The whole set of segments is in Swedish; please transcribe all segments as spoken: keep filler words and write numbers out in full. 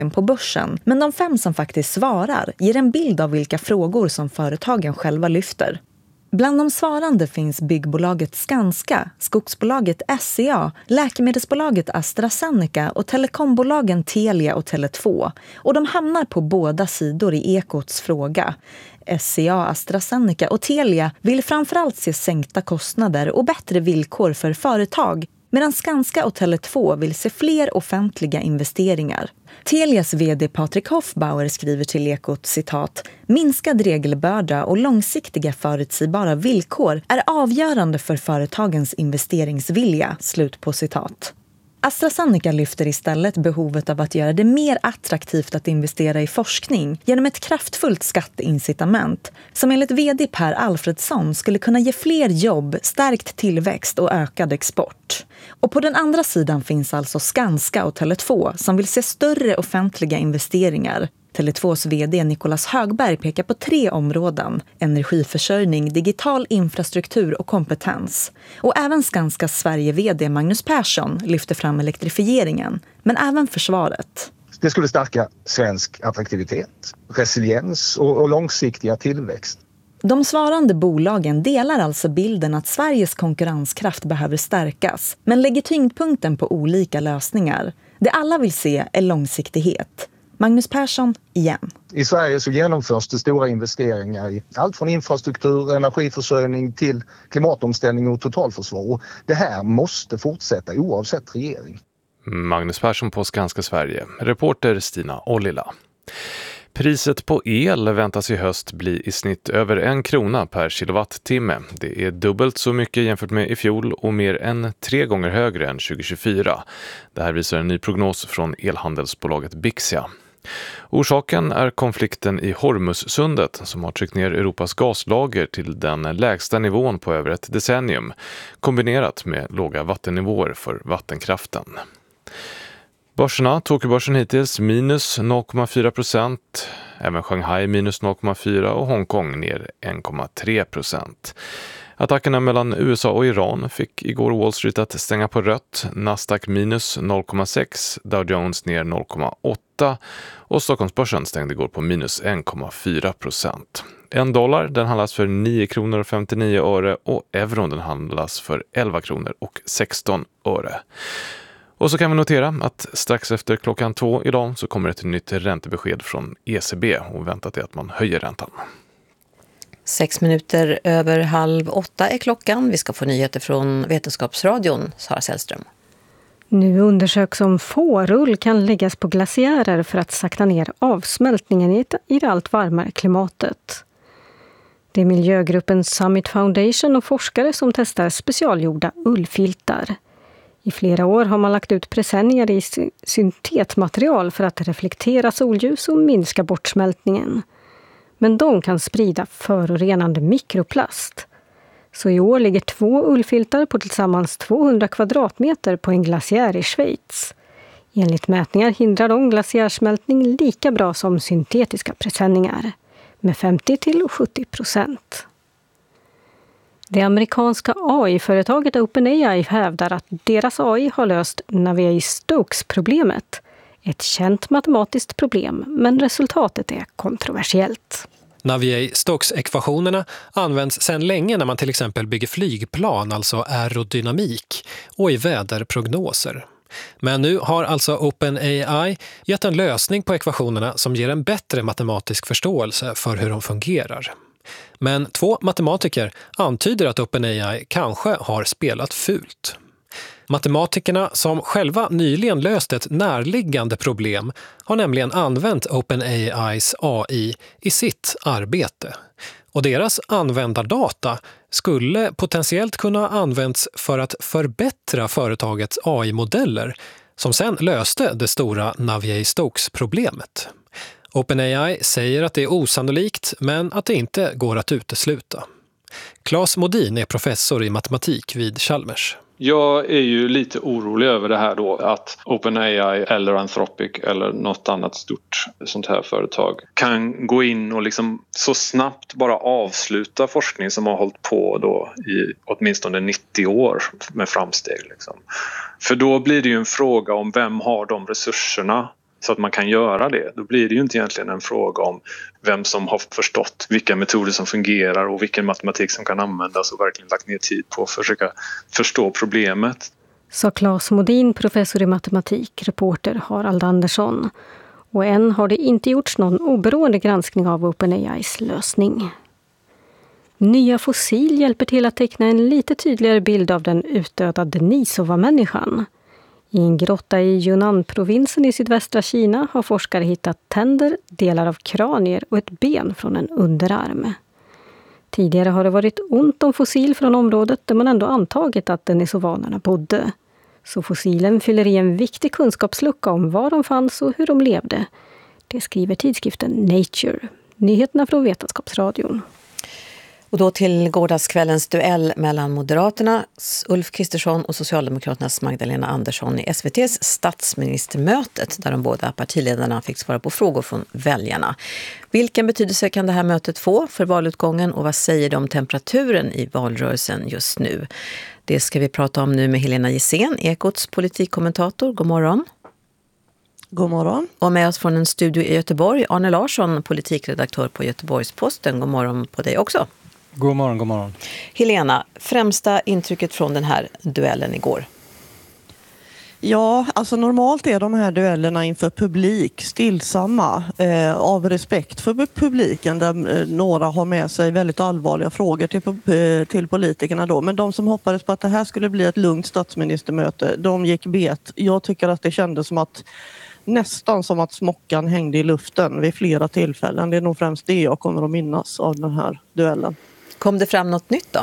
på börsen, men de fem som faktiskt svarar ger en bild av vilka frågor som företagen själva lyfter. Bland de svarande finns byggbolaget Skanska, skogsbolaget S C A, läkemedelsbolaget AstraZeneca och telekombolagen Telia och Tele två. Och de hamnar på båda sidor i Ekots fråga. S C A, AstraZeneca och Telia vill framförallt se sänkta kostnader och bättre villkor för företag, medan Skanska och Tele två vill se fler offentliga investeringar. Telias vd Patrik Hoffbauer skriver till Ekot, citat, minskad regelbörda och långsiktiga förutsägbara villkor är avgörande för företagens investeringsvilja, slut på citat. AstraZeneca lyfter istället behovet av att göra det mer attraktivt att investera i forskning genom ett kraftfullt skatteincitament som enligt vd Per Alfredsson skulle kunna ge fler jobb, stärkt tillväxt och ökad export. Och på den andra sidan finns alltså Skanska och Tele två som vill se större offentliga investeringar. Tele tvås vd Nicolas Högberg pekar på tre områden: energiförsörjning, digital infrastruktur och kompetens. Och även Skanskas Sverige-vd Magnus Persson lyfter fram elektrifieringen, men även försvaret. Det skulle stärka svensk attraktivitet, resiliens och, och långsiktiga tillväxt. De svarande bolagen delar alltså bilden att Sveriges konkurrenskraft behöver stärkas, men lägger tyngdpunkten på olika lösningar. Det alla vill se är långsiktighet. Magnus Persson igen. I Sverige så genomförs det stora investeringar i allt från infrastruktur, energiförsörjning till klimatomställning och totalförsvar. Och det här måste fortsätta oavsett regering. Magnus Persson på Skanska Sverige. Reporter Stina Ollila. Priset på el väntas i höst bli i snitt över en krona per kilowattimme. Det är dubbelt så mycket jämfört med i fjol och mer än tre gånger högre än tjugo tjugofyra. Det här visar en ny prognos från elhandelsbolaget Bixia. Orsaken är konflikten i Hormuzsundet som har tryckt ner Europas gaslager till den lägsta nivån på över ett decennium, kombinerat med låga vattennivåer för vattenkraften. Börserna, Tokyobörsen hittills minus noll komma fyra procent, även Shanghai minus noll komma fyra och Hongkong ner en komma tre procent. Attackerna mellan U S A och Iran fick igår Wall Street att stänga på rött. Nasdaq minus noll komma sex, Dow Jones ner noll komma åtta och Stockholmsbörsen stängde igår på minus en komma fyra procent. En dollar den handlas för nio kronor och femtionio öre och euron den handlas för elva kronor och sexton öre. Och så kan vi notera att strax efter klockan två idag så kommer ett nytt räntebesked från E C B och väntat är att man höjer räntan. Sex minuter över halv åtta är klockan. Vi ska få nyheter från Vetenskapsradion, Sara Sällström. Nu undersöks om fårull kan läggas på glaciärer för att sakta ner avsmältningen i, i det allt varmare klimatet. Det är miljögruppen Summit Foundation och forskare som testar specialgjorda ullfiltar. I flera år har man lagt ut presenningar i syntetmaterial för att reflektera solljus och minska bortsmältningen. Men de kan sprida förorenande mikroplast. Så i år ligger två ullfiltar på tillsammans tvåhundra kvadratmeter på en glaciär i Schweiz. Enligt mätningar hindrar de glaciärsmältning lika bra som syntetiska presenningar, med femtio till sjuttio procent. Det amerikanska A I-företaget OpenAI hävdar att deras A I har löst Navier-Stokes-problemet. Ett känt matematiskt problem, men resultatet är kontroversiellt. Navier-Stokes-ekvationerna används sedan länge när man till exempel bygger flygplan, alltså aerodynamik, och i väderprognoser. Men nu har alltså OpenAI gett en lösning på ekvationerna som ger en bättre matematisk förståelse för hur de fungerar. Men två matematiker antyder att OpenAI kanske har spelat fult. Matematikerna som själva nyligen löst ett närliggande problem har nämligen använt OpenAIs A I i sitt arbete. Och deras användardata skulle potentiellt kunna ha använts för att förbättra företagets A I-modeller som sen löste det stora Navier-Stokes-problemet. OpenAI säger att det är osannolikt men att det inte går att utesluta. Claes Modin är professor i matematik vid Chalmers. Jag är ju lite orolig över det här då att OpenAI eller Anthropic eller något annat stort sånt här företag kan gå in och liksom så snabbt bara avsluta forskning som har hållit på då i åtminstone nittio år med framsteg. Liksom. För då blir det ju en fråga om vem har de resurserna så att man kan göra det. Då blir det ju inte egentligen en fråga om vem som har förstått vilka metoder som fungerar och vilken matematik som kan användas och verkligen lagt ner tid på att försöka förstå problemet. Sa Claes Modin, professor i matematik, reporter Harald Andersson. Och än har det inte gjorts någon oberoende granskning av OpenAIs lösning. Nya fossil hjälper till att teckna en lite tydligare bild av den utdöda Denisova-människan. I en grotta i Yunnan-provinsen i sydvästra Kina har forskare hittat tänder, delar av kranier och ett ben från en underarm. Tidigare har det varit ont om fossil från området där man ändå antagit att denisovanerna bodde. Så fossilen fyller i en viktig kunskapslucka om var de fanns och hur de levde. Det skriver tidskriften Nature. Nyheterna från Vetenskapsradion. Och då till gårdagskvällens duell mellan Moderaternas Ulf Kristersson och Socialdemokraternas Magdalena Andersson i S V T:s statsministermötet där de båda partiledarna fick svara på frågor från väljarna. Vilken betydelse kan det här mötet få för valutgången och vad säger de om temperaturen i valrörelsen just nu? Det ska vi prata om nu med Helena Gissén, Ekots politikkommentator. God morgon. God morgon. Och med oss från en studio i Göteborg, Arne Larsson, politikredaktör på Göteborgs-Posten. God morgon på dig också. God morgon, god morgon. Helena, främsta intrycket från den här duellen igår? Ja, alltså normalt är de här duellerna inför publik stillsamma eh, av respekt för publiken där eh, några har med sig väldigt allvarliga frågor till, eh, till politikerna då. Men de som hoppades på att det här skulle bli ett lugnt statsministermöte, de gick bet. Jag tycker att det kändes som att nästan som att smockan hängde i luften vid flera tillfällen. Det är nog främst det jag kommer att minnas av den här duellen. Kom det fram något nytt då?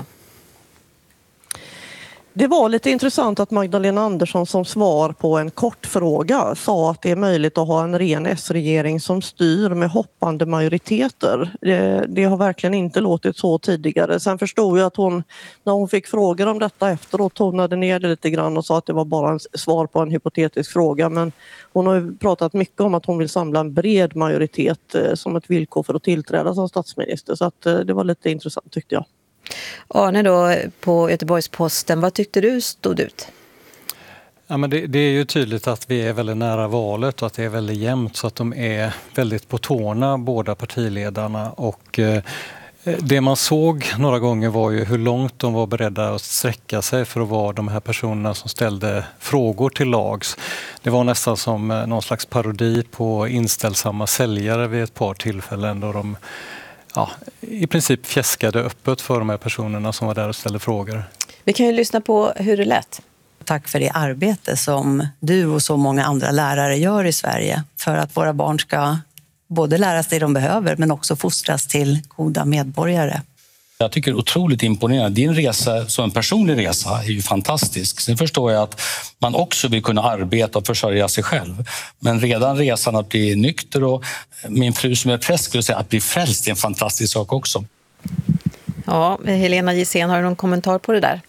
Det var lite intressant att Magdalena Andersson som svar på en kort fråga sa att det är möjligt att ha en ren S-regering som styr med hoppande majoriteter. Det, det har verkligen inte låtit så tidigare. Sen förstod jag att hon, när hon fick frågor om detta efteråt, tonade ner det lite grann och sa att det var bara en svar på en hypotetisk fråga. Men hon har ju pratat mycket om att hon vill samla en bred majoritet eh, som ett villkor för att tillträda som statsminister. Så att, eh, det var lite intressant tyckte jag. Arne då på Göteborgs-Posten, vad tyckte du stod ut? Ja, men det, det är ju tydligt att vi är väldigt nära valet och att det är väldigt jämnt så att de är väldigt på tårna, båda partiledarna. Och eh, det man såg några gånger var ju hur långt de var beredda att sträcka sig för att vara de här personerna som ställde frågor till lags. Det var nästan som någon slags parodi på inställsamma säljare vid ett par tillfällen då de ja, i princip fjäskade öppet för de här personerna som var där och ställde frågor. Vi kan ju lyssna på hur det lät. Tack för det arbete som du och så många andra lärare gör i Sverige för att våra barn ska både lära sig det de behöver men också fostras till goda medborgare. Jag tycker det är otroligt imponerande. Din resa som en personlig resa är ju fantastisk. Sen förstår jag att man också vill kunna arbeta och försörja sig själv. Men redan resan att bli nykter och min fru som är präst skulle säga att bli frälst är en fantastisk sak också. Ja, Helena Gissén, har du någon kommentar på det där?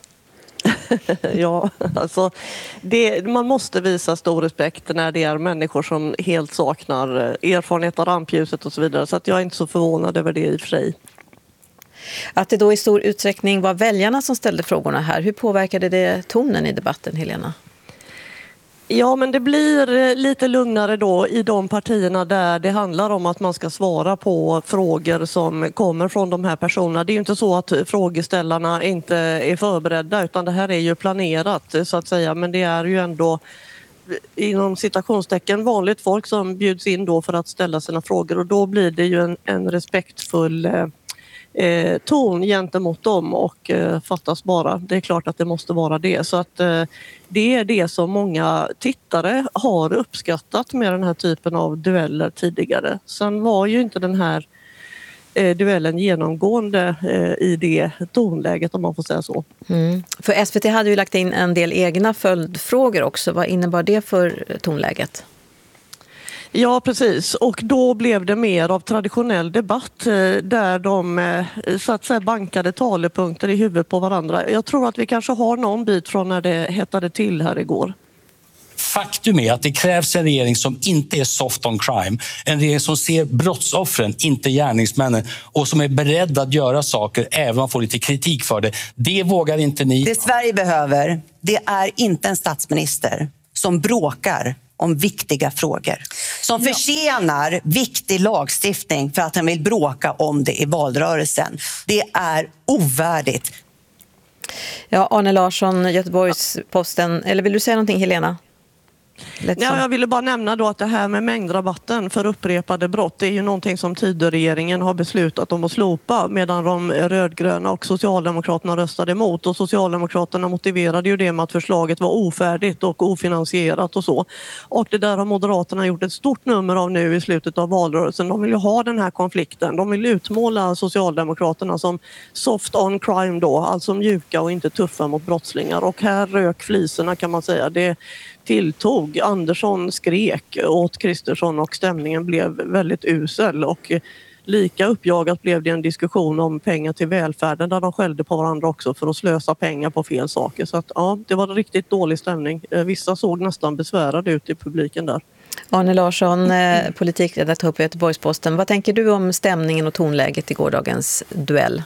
Ja, alltså det, man måste visa stor respekt när det är människor som helt saknar erfarenhet av rampljuset och så vidare. Så att jag är inte så förvånad över det i och för sig. Att det då i stor utsträckning var väljarna som ställde frågorna här. Hur påverkade det tonen i debatten, Helena? Ja, men det blir lite lugnare då i de partierna där det handlar om att man ska svara på frågor som kommer från de här personerna. Det är ju inte så att frågeställarna inte är förberedda utan det här är ju planerat så att säga. Men det är ju ändå inom citationstecken vanligt folk som bjuds in då för att ställa sina frågor och då blir det ju en, en respektfull Eh, ton gentemot dem och eh, fattas bara. Det är klart att det måste vara det. Så att eh, det är det som många tittare har uppskattat med den här typen av dueller tidigare. Sen var ju inte den här eh, duellen genomgående eh, i det tonläget om man får säga så. Mm. För S V T hade ju lagt in en del egna följdfrågor också. Vad innebar det för tonläget? Ja, precis. Och då blev det mer av traditionell debatt där de så att säga bankade talepunkter i huvudet på varandra. Jag tror att vi kanske har någon bit från när det hettade till här igår. Faktum är att det krävs en regering som inte är soft on crime. En regering som ser brottsoffren, inte gärningsmännen. Och som är beredd att göra saker även om man får lite kritik för det. Det vågar inte ni. Det Sverige behöver, det är inte en statsminister som bråkar om viktiga frågor. Som försenar ja. viktig lagstiftning för att han vill bråka om det i valrörelsen. Det är ovärdigt. Ja, Arne Larsson, Göteborgs-Posten. Eller vill du säga någonting, Helena? Ja, jag ville bara nämna då att det här med mängdrabatten för upprepade brott, det är ju någonting som Tidöregeringen har beslutat om att slopa, medan de rödgröna och Socialdemokraterna röstade emot. Och Socialdemokraterna motiverade ju det med att förslaget var ofärdigt och ofinansierat och så. Och det där har Moderaterna gjort ett stort nummer av nu i slutet av valrörelsen. De vill ju ha den här konflikten. De vill utmåla Socialdemokraterna som soft on crime då, alltså mjuka och inte tuffa mot brottslingar. Och här rök fliserna, kan man säga. Det tilltog. Andersson skrek åt Kristersson och stämningen blev väldigt usel, och lika uppjagat blev det en diskussion om pengar till välfärden där de skällde på varandra också för att slösa pengar på fel saker. Så att, ja, det var en riktigt dålig stämning. Vissa såg nästan besvärade ut i publiken där. Arne Larsson, politikredaktör på Göteborgs-Posten. Vad tänker du om stämningen och tonläget i gårdagens duell?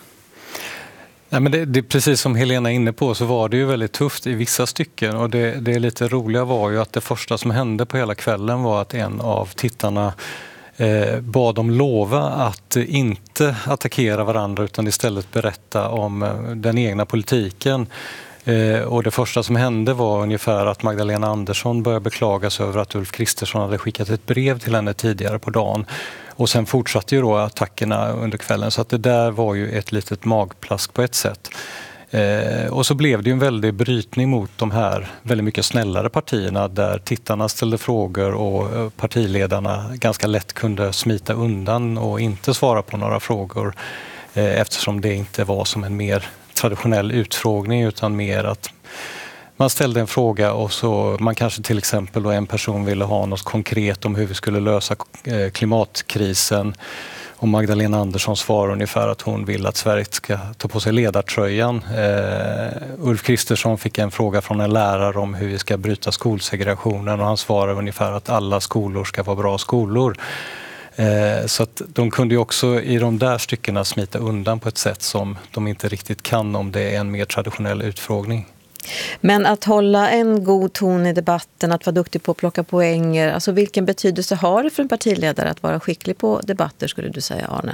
Nej, men det, det, precis som Helena är inne på, så var det ju väldigt tufft i vissa stycken, och det, det lite roliga var ju att det första som hände på hela kvällen var att en av tittarna eh, bad dem lova att inte attackera varandra utan istället berätta om eh, den egna politiken. Eh, och det första som hände var ungefär att Magdalena Andersson började beklaga sig över att Ulf Kristersson hade skickat ett brev till henne tidigare på dagen. Och sen fortsatte ju då attackerna under kvällen, så att det där var ju ett litet magplask på ett sätt. Eh, och så blev det ju en väldig brytning mot de här väldigt mycket snällare partierna där tittarna ställde frågor och partiledarna ganska lätt kunde smita undan och inte svara på några frågor eh, eftersom det inte var som en mer traditionell utfrågning utan mer att man ställde en fråga och så man kanske till exempel då en person ville ha något konkret om hur vi skulle lösa klimatkrisen, och Magdalena Andersson svarar ungefär att hon vill att Sverige ska ta på sig ledartröjan. Uh, Ulf Kristersson fick en fråga från en lärare om hur vi ska bryta skolsegregationen och han svarar ungefär att alla skolor ska vara bra skolor. Uh, så att de kunde ju också i de där styckena smita undan på ett sätt som de inte riktigt kan om det är en mer traditionell utfrågning. Men att hålla en god ton i debatten, att vara duktig på att plocka poänger, alltså vilken betydelse har det för en partiledare att vara skicklig på debatter, skulle du säga, Arne?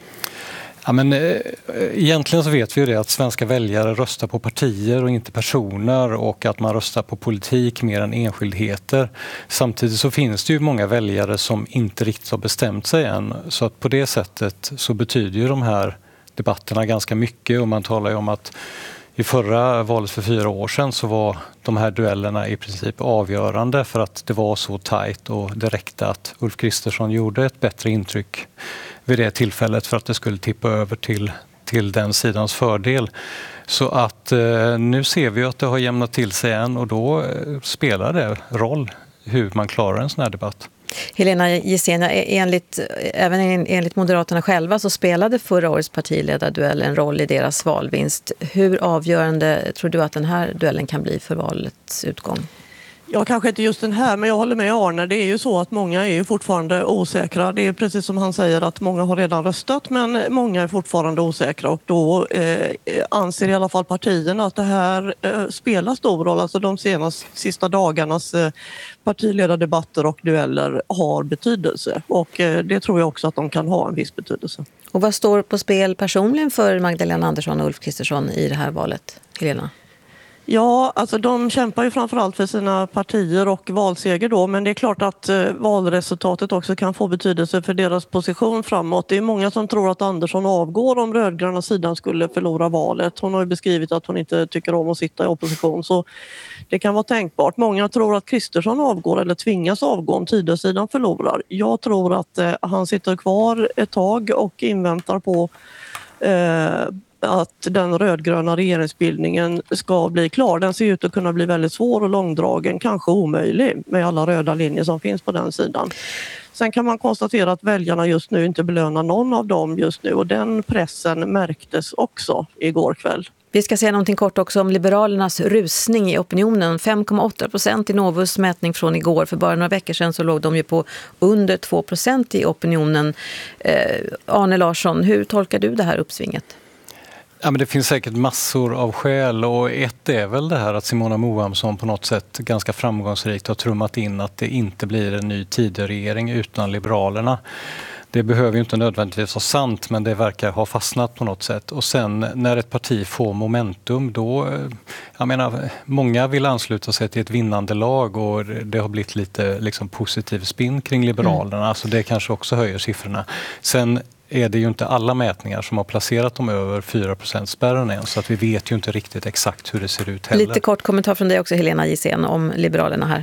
Ja, men, eh, egentligen så vet vi ju det att svenska väljare röstar på partier och inte personer, och att man röstar på politik mer än enskildheter. Samtidigt så finns det ju många väljare som inte riktigt har bestämt sig än, så att på det sättet så betyder ju de här debatterna ganska mycket, och man talar ju om att i förra valet för fyra år sedan så var de här duellerna i princip avgörande för att det var så tajt, och det räckte att Ulf Kristersson gjorde ett bättre intryck vid det tillfället för att det skulle tippa över till, till den sidans fördel. Så att eh, nu ser vi att det har jämnat till sig än, och då eh, spelar det roll hur man klarar en sån här debatt. Helena Gisena, enligt, även enligt Moderaterna själva så spelade förra årets partiledarduell en roll i deras valvinst. Hur avgörande tror du att den här duellen kan bli för valets utgång? Ja, kanske inte just den här, men jag håller med Arne. Det är ju så att många är ju fortfarande osäkra. Det är precis som han säger att många har redan röstat, men många är fortfarande osäkra, och då eh, anser i alla fall partierna att det här eh, spelar stor roll. Alltså de senaste sista dagarnas eh, partiledardebatter och dueller har betydelse, och eh, det tror jag också att de kan ha en viss betydelse. Och vad står på spel personligen för Magdalena Andersson och Ulf Kristersson i det här valet, Helena? Ja, alltså de kämpar ju framförallt för sina partier och valseger då, men det är klart att eh, valresultatet också kan få betydelse för deras position framåt. Det är många som tror att Andersson avgår om rödgröna sidan skulle förlora valet. Hon har ju beskrivit att hon inte tycker om att sitta i opposition, så det kan vara tänkbart. Många tror att Kristersson avgår eller tvingas avgå om Tidösidan förlorar. Jag tror att eh, han sitter kvar ett tag och inväntar på eh, att den rödgröna regeringsbildningen ska bli klar. Den ser ut att kunna bli väldigt svår och långdragen, kanske omöjlig med alla röda linjer som finns på den sidan. Sen kan man konstatera att väljarna just nu inte belönar någon av dem just nu, och den pressen märktes också igår kväll. Vi ska säga någonting kort också om Liberalernas rusning i opinionen. fem komma åtta procent i Novus mätning från igår. För bara några veckor sedan så låg de ju på under två procent i opinionen. Eh, Arne Larsson, hur tolkar du det här uppsvinget? Ja, men det finns säkert massor av skäl och ett är väl det här att Simona Moamsson på något sätt ganska framgångsrikt har trummat in att det inte blir en ny Tidöregering utan Liberalerna. Det behöver ju inte nödvändigtvis vara sant, men det verkar ha fastnat på något sätt. Och sen när ett parti får momentum, då, jag menar, många vill ansluta sig till ett vinnande lag och det har blivit lite liksom, positiv spin kring Liberalerna, mm. så det kanske också höjer siffrorna. Sen är det ju inte alla mätningar som har placerat dem över fyra procent spärren än, så att vi vet ju inte riktigt exakt hur det ser ut heller. Lite kort kommentar från dig också, Helena Gissén, om Liberalerna här.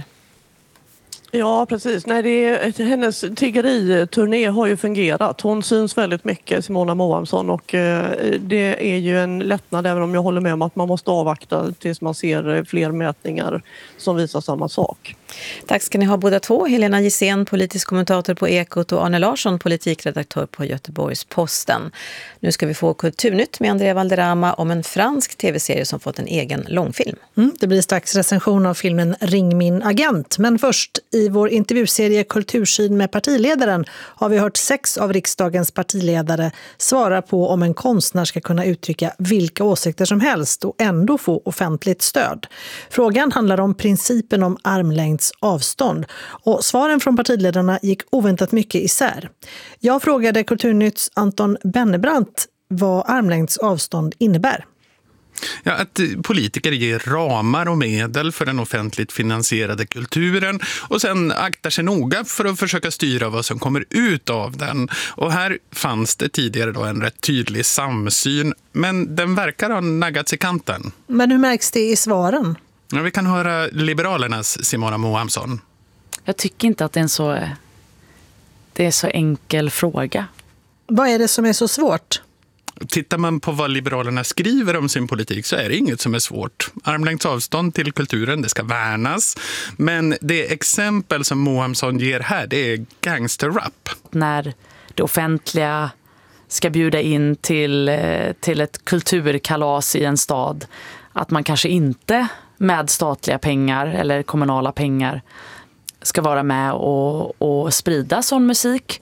Ja, precis. Nej, det är, hennes tiggeriturné har ju fungerat. Hon syns väldigt mycket, Simona Moamsson, och eh, det är ju en lättnad, även om jag håller med om att man måste avvakta tills man ser fler mätningar som visar samma sak. Tack ska ni ha båda två. Helena Gissén, politisk kommentator på Ekot, och Arne Larsson, politikredaktör på Göteborgs-Posten. Nu ska vi få Kulturnytt med Andrea Valderrama om en fransk tv-serie som fått en egen långfilm. Mm, det blir strax recension av filmen Ring min agent. Men först, i vår intervjuserie Kultursyn med partiledaren har vi hört sex av riksdagens partiledare svara på om en konstnär ska kunna uttrycka vilka åsikter som helst och ändå få offentligt stöd. Frågan handlar om principen om armlängds avstånd, och svaren från partiledarna gick oväntat mycket isär. Jag frågade Kulturnytts Anton Bennebrant vad armlängds avstånd innebär. Ja, att politiker ger ramar och medel för den offentligt finansierade kulturen och sen aktar sig noga för att försöka styra vad som kommer ut av den. Och här fanns det tidigare då en rätt tydlig samsyn, men den verkar ha naggats i kanten. Men hur märks det i svaren? Ja, vi kan höra Liberalernas Simona Moamsson. Jag tycker inte att det är en så, det är så enkel fråga. Vad är det som är så svårt? Tittar man på vad Liberalerna skriver om sin politik så är det inget som är svårt. Armlängds avstånd till kulturen, det ska värnas. Men det exempel som Moamsson ger här, det är gangsterrap. När det offentliga ska bjuda in till, till ett kulturkalas i en stad, att man kanske inte med statliga pengar eller kommunala pengar ska vara med och, och sprida sån musik.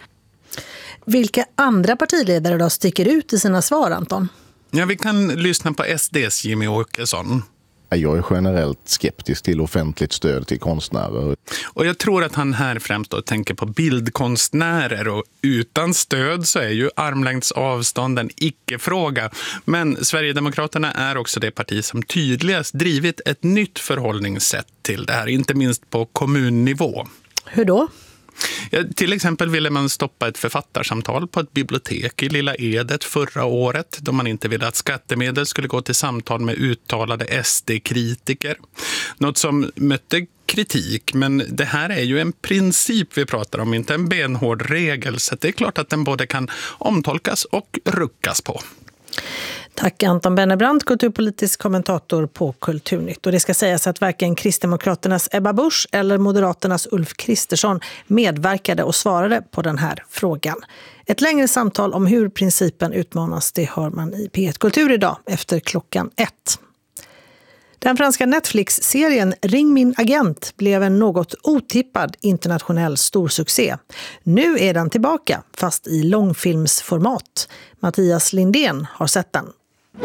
Vilka andra partiledare då sticker ut i sina svar, Anton? Ja, vi kan lyssna på S D:s Jimmy Åkesson. Jag är generellt skeptisk till offentligt stöd till konstnärer. Och jag tror att han här främst då tänker på bildkonstnärer, och utan stöd så är ju armlängds avstånd en icke-fråga. Men Sverigedemokraterna är också det parti som tydligast drivit ett nytt förhållningssätt till det här, inte minst på kommunnivå. Hur då? Ja, till exempel ville man stoppa ett författarsamtal på ett bibliotek i Lilla Edet förra året, då man inte ville att skattemedel skulle gå till samtal med uttalade S D-kritiker. Något som mötte kritik, men det här är ju en princip vi pratar om, inte en benhård regel, så det är klart att den både kan omtolkas och ruckas på. Tack Anton Bennebrant, kulturpolitisk kommentator på Kulturnytt. Och det ska sägas att varken Kristdemokraternas Ebba Busch eller Moderaternas Ulf Kristersson medverkade och svarade på den här frågan. Ett längre samtal om hur principen utmanas, det hör man i P ett Kultur idag efter klockan ett. Den franska Netflix-serien Ring min agent blev en något otippad internationell storsuccé. Nu är den tillbaka, fast i långfilmsformat. Mattias Lindén har sett den.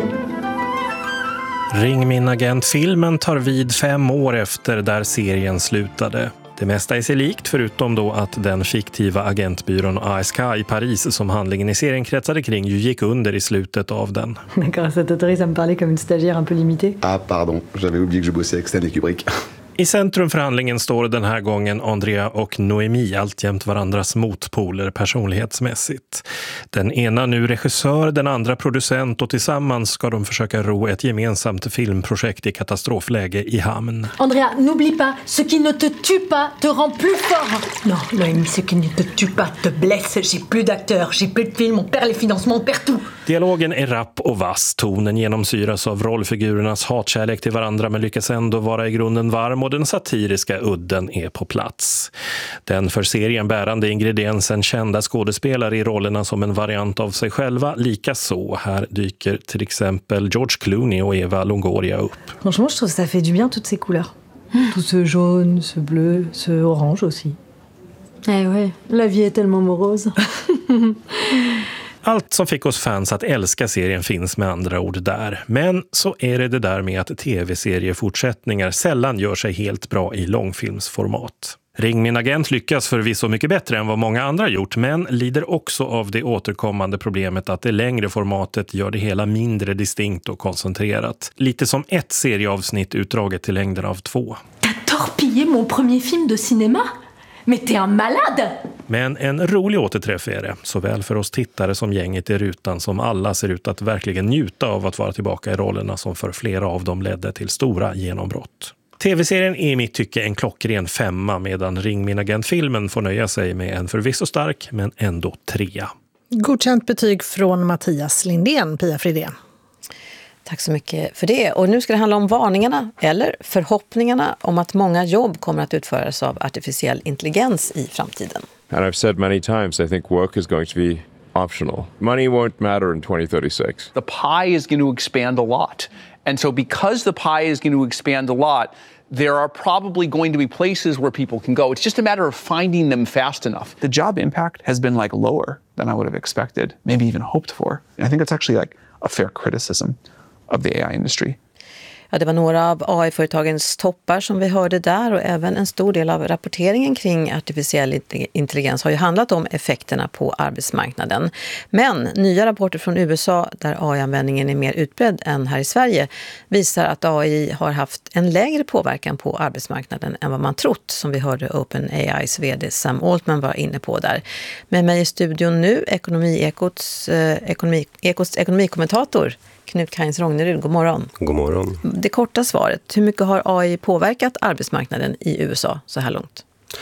Ring min agent-filmen tar vid fem år efter där serien slutade. Det mesta är sig likt, förutom då att den fiktiva agentbyrån A S K i Paris som handlingen i serien kretsade kring ju gick under i slutet av den. D'accord, ça t'autorise à me parler comme une stagiaire un peu limitée? Ah pardon, j'avais oublié que je bossais avec Stanley Kubrick. I centrum för handlingen står den här gången Andrea och Noémie, alltjämt varandras motpoler personlighetsmässigt. Den ena nu regissör, den andra producent, och tillsammans ska de försöka ro ett gemensamt filmprojekt i katastrofläge i hamn. Andrea, n'oublie pas, ce qui ne te tue pas te rend plus fort. Non, Noémie, ce qui ne te tue pas te blesse. J'ai plus d'acteurs, j'ai plus de films, on perd les financements, on perd tout. Dialogen är rapp och vass, tonen genomsyras av rollfigurernas hatkärlek till varandra men lyckas ändå vara i grunden varm, och den satiriska udden är på plats. Den för serien bärande ingrediensen kända skådespelare i rollerna som en variant av sig själva, lika så. Här dyker till exempel George Clooney och Eva Longoria upp. Franchement, je trouve que ça fait du bien toutes ces couleurs. Tout ce jaune, ce bleu, ce orange aussi. Eh ouais, la vie est tellement morose. Allt som fick oss fans att älska serien finns med andra ord där. Men så är det det där med att tv-seriefortsättningar sällan gör sig helt bra i långfilmsformat. Ring min agent lyckas förvisso mycket bättre än vad många andra gjort, men lider också av det återkommande problemet att det längre formatet gör det hela mindre distinkt och koncentrerat. Lite som ett serieavsnitt utdraget till längden av två. T'as torpillé mon premier film de cinéma? Mais t'es un malade! Men en rolig återträff är det, såväl för oss tittare som gänget i rutan, som alla ser ut att verkligen njuta av att vara tillbaka i rollerna som för flera av dem ledde till stora genombrott. Tv-serien är i mitt tycke en klockren femma, medan Ring min agent-filmen får nöja sig med en förvisso stark men ändå trea. Godkänt betyg från Mattias Lindén, Pia Fridén. Tack så mycket för det. Och nu ska det handla om varningarna eller förhoppningarna om att många jobb kommer att utföras av artificiell intelligens i framtiden. And I've said many times, I think work is going to be optional. Money won't matter in twenty thirty-six. The pie is going to expand a lot. And so because the pie is going to expand a lot, there are probably going to be places where people can go. It's just a matter of finding them fast enough. The job impact has been like lower than I would have expected, maybe even hoped for. And I think it's actually like a fair criticism of the A I industry. Ja, det var några av A I-företagens toppar som vi hörde där, och även en stor del av rapporteringen kring artificiell intelligens har ju handlat om effekterna på arbetsmarknaden. Men nya rapporter från U S A, där A I-användningen är mer utbredd än här i Sverige, visar att A I har haft en lägre påverkan på arbetsmarknaden än vad man trott, som vi hörde OpenAIs vd Sam Altman var inne på där. Med mig i studion nu, Ekonomiekots, eh, ekonomi, Ekots ekonomikommentator Knut Kains Rognerud, god morgon. God morgon. Det korta svaret, hur mycket har A I påverkat arbetsmarknaden i U S A så här långt?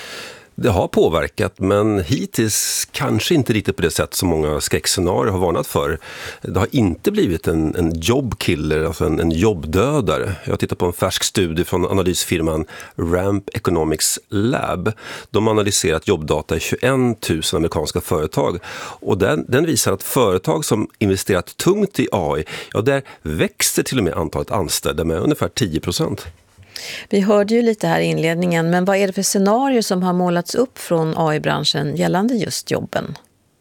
Det har påverkat, men hittills kanske inte riktigt på det sätt som många skräckscenarier har varnat för. Det har inte blivit en, en jobbkiller, alltså en, en jobbdödare. Jag har tittat på en färsk studie från analysfirman Ramp Economics Lab. De har analyserat jobbdata i tjugoett tusen amerikanska företag. Och den, den visar att företag som investerat tungt i A I, ja, där växer till och med antalet anställda med ungefär tio procent. Vi hörde ju lite här i inledningen, men vad är det för scenarier som har målats upp från A I-branschen gällande just jobben?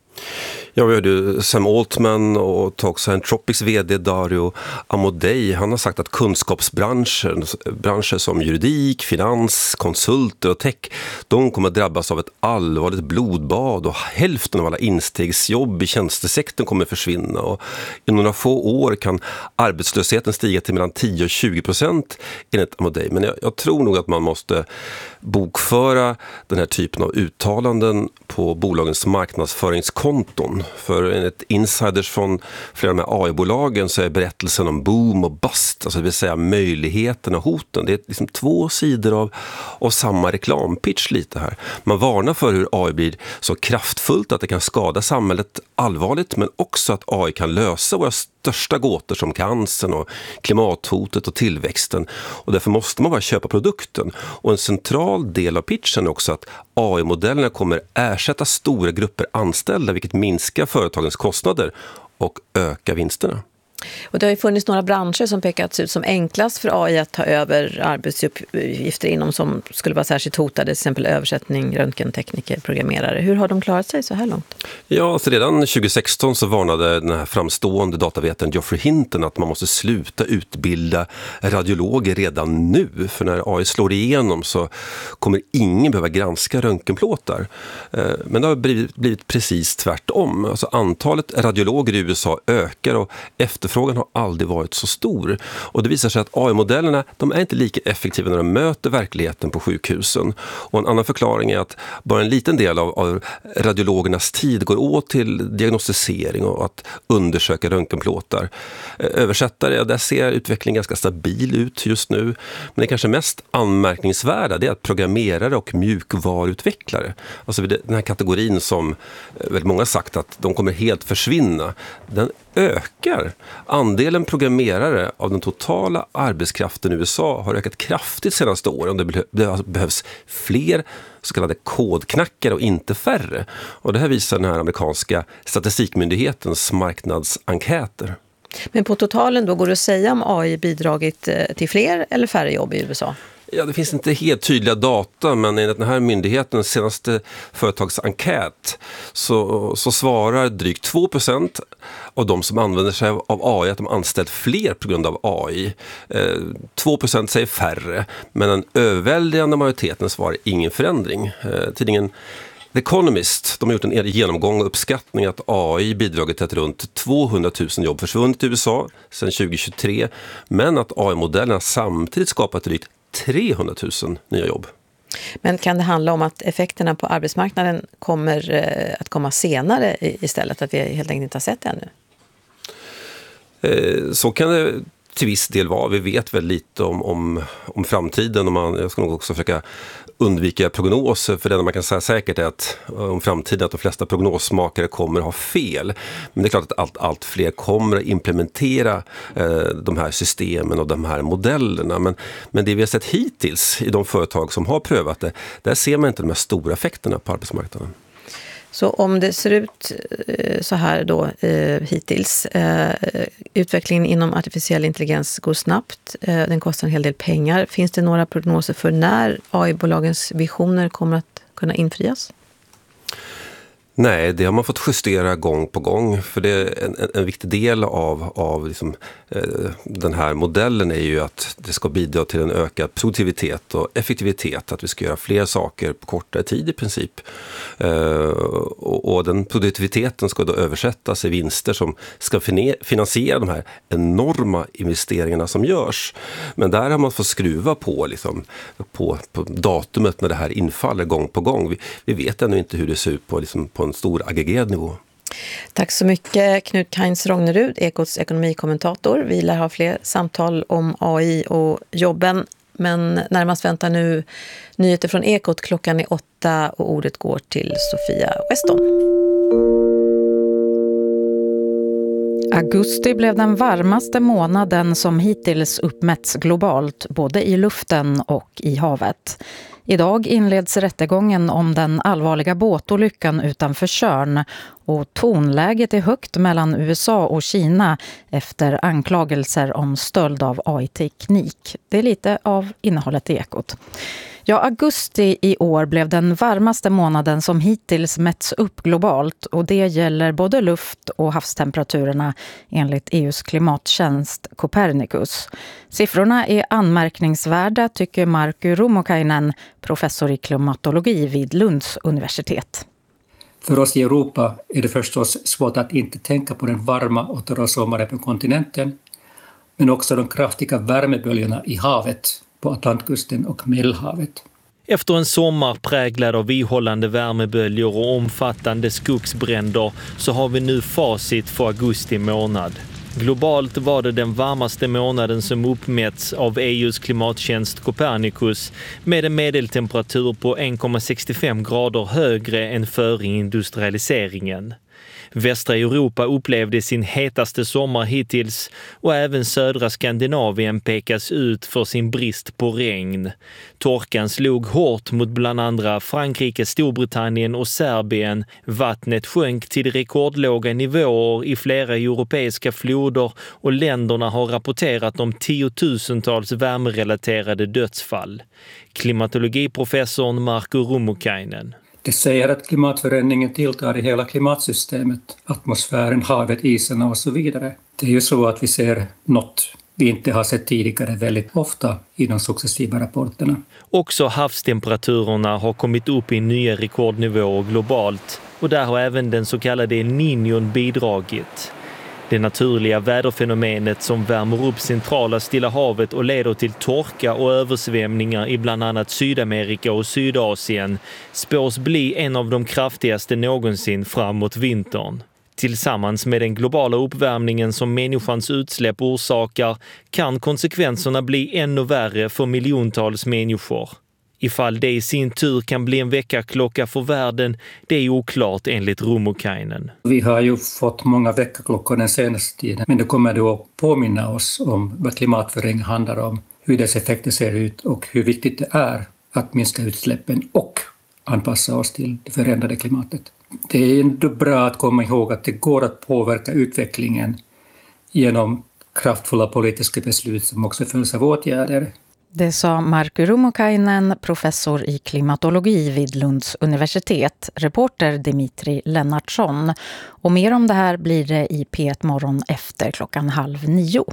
Ja, vi hörde Sam Altman och Talks Anthropics vd Dario Amodei. Han har sagt att kunskapsbranscher branscher som juridik, finans, konsulter och tech, de kommer att drabbas av ett allvarligt blodbad, och hälften av alla instegsjobb i tjänstesektorn kommer att försvinna. Och i några få år kan arbetslösheten stiga till mellan tio och tjugo procent enligt Amodei. Men jag, jag tror nog att man måste bokföra den här typen av uttalanden på bolagens marknadsföringskonton. För enligt insiders från flera av de här A I-bolagen så är berättelsen om boom och bust, alltså det vill säga möjligheterna och hoten. Det är liksom två sidor av, av samma reklampitch lite här. Man varnar för hur A I blir så kraftfullt att det kan skada samhället allvarligt, men också att A I kan lösa våra största gåtor som cancern och klimathotet och tillväxten. Och därför måste man bara köpa produkten. Och en central del av pitchen är också att A I-modellerna kommer ersätta stora grupper anställda, vilket minskar företagens kostnader och ökar vinsterna. Och det har ju funnits några branscher som pekats ut som enklast för A I att ta över arbetsuppgifter inom, som skulle vara särskilt hotade, till exempel översättning, röntgentekniker, programmerare. Hur har de klarat sig så här långt? Ja, alltså redan tjugo sexton så varnade den här framstående datavetaren Geoffrey Hinton att man måste sluta utbilda radiologer redan nu. För när A I slår igenom så kommer ingen behöva granska röntgenplåtar. Men det har blivit, blivit precis tvärtom. Alltså antalet radiologer i U S A ökar, och efterfrågan har aldrig varit så stor. Och det visar sig att A I-modellerna, de är inte lika effektiva när de möter verkligheten på sjukhusen. Och en annan förklaring är att bara en liten del av, av radiologernas tid går åt till diagnostisering och att undersöka röntgenplåtar. Översättare, där ser utvecklingen ganska stabil ut just nu. Men det kanske mest anmärkningsvärda, det är att programmerare och mjukvaruutvecklare, alltså den här kategorin som väldigt många sagt att de kommer helt försvinna, den ökar. Andelen programmerare av den totala arbetskraften i U S A har ökat kraftigt senaste åren. Det behövs fler så kallade kodknackare och inte färre. Och det här visar den här amerikanska statistikmyndighetens marknadsenkäter. Men på totalen då, går det att säga om A I bidragit till fler eller färre jobb i U S A? Ja, det finns inte helt tydliga data, men enligt den här myndighetens senaste företagsenkät så, så svarar drygt två procent av de som använder sig av A I att de anställt fler på grund av A I. Eh, två procent säger färre, men den överväldigande majoriteten svarar ingen förändring. Eh, tidningen The Economist, de har gjort en genomgång och uppskattning att A I bidragit till att runt tvåhundratusen jobb försvunnit i U S A sedan tjugohundratjugotre, men att A I-modellerna samtidigt skapat drygt trehundratusen nya jobb. Men kan det handla om att effekterna på arbetsmarknaden kommer eh, att komma senare istället, att vi helt enkelt inte har sett det ännu? Eh, så kan det till viss del vara. Vi vet väl lite om, om, om framtiden och man, jag ska nog också försöka undvika prognoser, för det man kan säga säkert är att om framtiden att de flesta prognosmakare kommer ha fel. Men det är klart att allt, allt fler kommer att implementera eh, de här systemen och de här modellerna. Men, men det vi har sett hittills i de företag som har prövat det, där ser man inte de här stora effekterna på arbetsmarknaden. Så om det ser ut så här då eh, hittills, eh, utvecklingen inom artificiell intelligens går snabbt, eh, den kostar en hel del pengar. Finns det några prognoser för när A I-bolagens visioner kommer att kunna infrias? Nej, det har man fått justera gång på gång, för det är en, en viktig del av, av liksom, eh, den här modellen är ju att det ska bidra till en ökad produktivitet och effektivitet, att vi ska göra fler saker på kortare tid i princip. Eh, och, och den produktiviteten ska då översättas i vinster som ska finansiera de här enorma investeringarna som görs. Men där har man fått skruva på, liksom, på, på datumet när det här infaller gång på gång. Vi, vi vet ännu inte hur det ser ut på, liksom, på en stor aggregerad nivå. Tack så mycket Knut Heinz Rognerud, Ekots ekonomikommentator. Vi lär ha fler samtal om A I och jobben, men närmast väntar nu nyheter från Ekot. Klockan är åtta och ordet går till Sofia Weston. Augusti blev den varmaste månaden som hittills uppmätts globalt, både i luften och i havet. Idag inleds rättegången om den allvarliga båtolyckan utanför Tjörn och tonläget är högt mellan U S A och Kina efter anklagelser om stöld av A I-teknik. Det är lite av innehållet i Ekot. Ja, augusti i år blev den varmaste månaden som hittills mätts upp globalt och det gäller både luft- och havstemperaturerna enligt E U:s klimattjänst Copernicus. Siffrorna är anmärkningsvärda, tycker Markku Rummukainen, professor i klimatologi vid Lunds universitet. För oss i Europa är det förstås svårt att inte tänka på den varma och torra sommaren på kontinenten, men också de kraftiga värmeböljorna i havet på Atlantkusten och Medelhavet. Efter en sommar präglad av ihållande värmeböljor och omfattande skogsbränder så har vi nu facit för augusti månad. Globalt var det den varmaste månaden som uppmätts av E U:s klimattjänst Copernicus med en medeltemperatur på en komma sextiofem grader högre än före industrialiseringen. Västra Europa upplevde sin hetaste sommar hittills och även södra Skandinavien pekas ut för sin brist på regn. Torkan slog hårt mot bland andra Frankrike, Storbritannien och Serbien. Vattnet sjönk till rekordlåga nivåer i flera europeiska floder och länderna har rapporterat om tiotusentals värmerelaterade dödsfall. Klimatologiprofessorn Markku Rummukainen. Det säger att klimatförändringen tilltar i hela klimatsystemet, atmosfären, havet, isarna och så vidare. Det är ju så att vi ser något vi inte har sett tidigare väldigt ofta i de successiva rapporterna. Också havstemperaturerna har kommit upp i nya rekordnivåer globalt och där har även den så kallade El Niñon bidragit. Det naturliga väderfenomenet som värmer upp centrala Stilla havet och leder till torka och översvämningar i bland annat Sydamerika och Sydasien spås bli en av de kraftigaste någonsin framåt vintern. Tillsammans med den globala uppvärmningen som människans utsläpp orsakar kan konsekvenserna bli ännu värre för miljontals människor. Ifall det i sin tur kan bli en väckarklocka för världen, det är oklart enligt Rummukainen. Vi har ju fått många väckarklockor den senaste tiden, men det kommer då att påminna oss om vad klimatförändring handlar om, hur dess effekter ser ut och hur viktigt det är att minska utsläppen och anpassa oss till det förändrade klimatet. Det är ändå bra att komma ihåg att det går att påverka utvecklingen genom kraftfulla politiska beslut som också följs av åtgärder. Det sa Markku Rummukainen, professor i klimatologi vid Lunds universitet, reporter Dimitri Lennartsson. Och mer om det här blir det i P ett morgon efter klockan halv nio.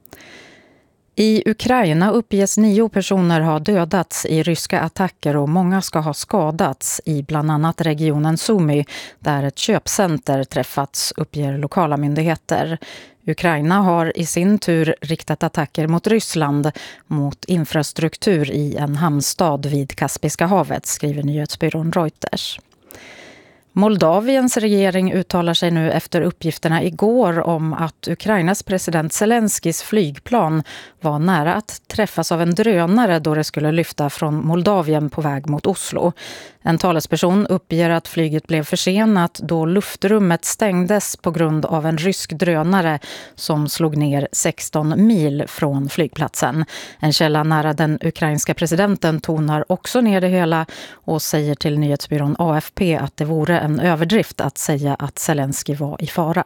I Ukraina uppges nio personer ha dödats i ryska attacker och många ska ha skadats i bland annat regionen Sumy där ett köpcenter träffats, uppger lokala myndigheter. Ukraina har i sin tur riktat attacker mot Ryssland mot infrastruktur i en hamnstad vid Kaspiska havet, skriver nyhetsbyrån Reuters. Moldaviens regering uttalar sig nu efter uppgifterna igår om att Ukrainas president Zelenskis flygplan var nära att träffas av en drönare då det skulle lyfta från Moldavien på väg mot Oslo. En talesperson uppger att flyget blev försenat då luftrummet stängdes på grund av en rysk drönare som slog ner sexton mil från flygplatsen. En källa nära den ukrainska presidenten tonar också ner det hela och säger till nyhetsbyrån A F P att det vore en överdrift att säga att Zelensky var i fara.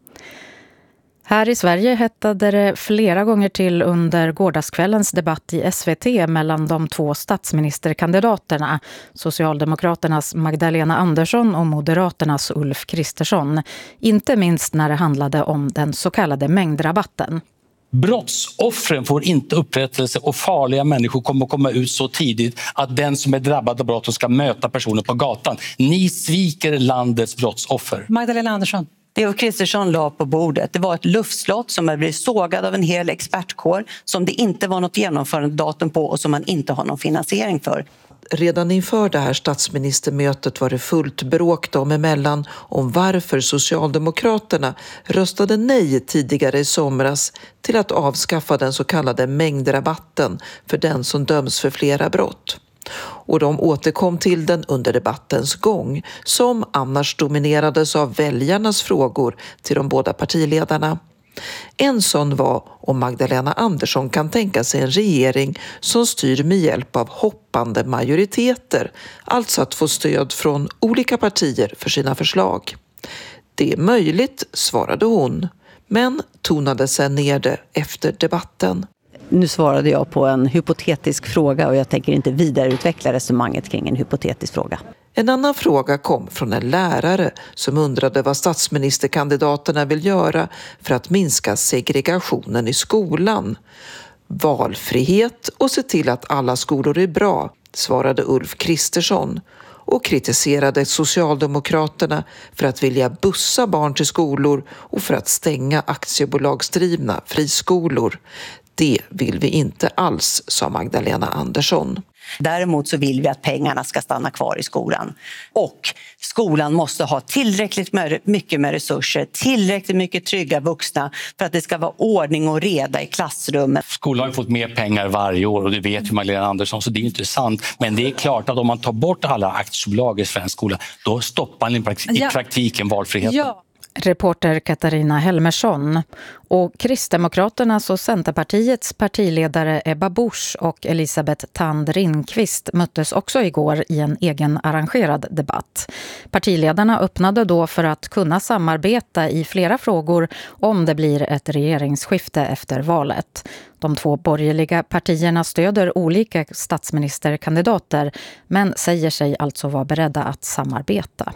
Här i Sverige hettade det flera gånger till under gårdagskvällens debatt i S V T mellan de två statsministerkandidaterna, Socialdemokraternas Magdalena Andersson och Moderaternas Ulf Kristersson. Inte minst när det handlade om den så kallade mängdrabatten. Brottsoffren får inte upprättelse och farliga människor kommer att komma ut så tidigt att den som är drabbad av brott ska möta personer på gatan. Ni sviker landets brottsoffer. Magdalena Andersson. Det Ulf Kristersson la på bordet, det var ett luftslott som hade blivit sågad av en hel expertkår som det inte var något genomförandedatum på och som man inte har någon finansiering för. Redan inför det här statsministermötet var det fullt bråk dem emellan om varför Socialdemokraterna röstade nej tidigare i somras till att avskaffa den så kallade mängdrabatten för den som döms för flera brott. Och de återkom till den under debattens gång som annars dominerades av väljarnas frågor till de båda partiledarna. En sån var om Magdalena Andersson kan tänka sig en regering som styr med hjälp av hoppande majoriteter, alltså att få stöd från olika partier för sina förslag. Det är möjligt, svarade hon, men tonade sen ner det efter debatten. Nu svarade jag på en hypotetisk fråga och jag tänker inte vidareutveckla resonemanget kring en hypotetisk fråga. En annan fråga kom från en lärare som undrade vad statsministerkandidaterna vill göra för att minska segregationen i skolan. Valfrihet och se till att alla skolor är bra, svarade Ulf Kristersson och kritiserade Socialdemokraterna för att vilja bussa barn till skolor och för att stänga aktiebolagsdrivna friskolor. Det vill vi inte alls, sa Magdalena Andersson. Däremot så vill vi att pengarna ska stanna kvar i skolan. Och skolan måste ha tillräckligt mycket med resurser, tillräckligt mycket trygga vuxna för att det ska vara ordning och reda i klassrummet. Skolan har ju fått mer pengar varje år och det vet ju Magdalena Andersson, så det är inte sant. Men det är klart att om man tar bort alla aktiebolag i svensk skola, då stoppar man i, praktik- ja. i praktiken valfriheten. Ja. Reporter Katarina Helmersson. Och Kristdemokraternas och Centerpartiets partiledare Ebba Busch och Elisabeth Thand Ringqvist möttes också igår i en egen arrangerad debatt. Partiledarna öppnade då för att kunna samarbeta i flera frågor om det blir ett regeringsskifte efter valet. De två borgerliga partierna stöder olika statsministerkandidater men säger sig alltså vara beredda att samarbeta.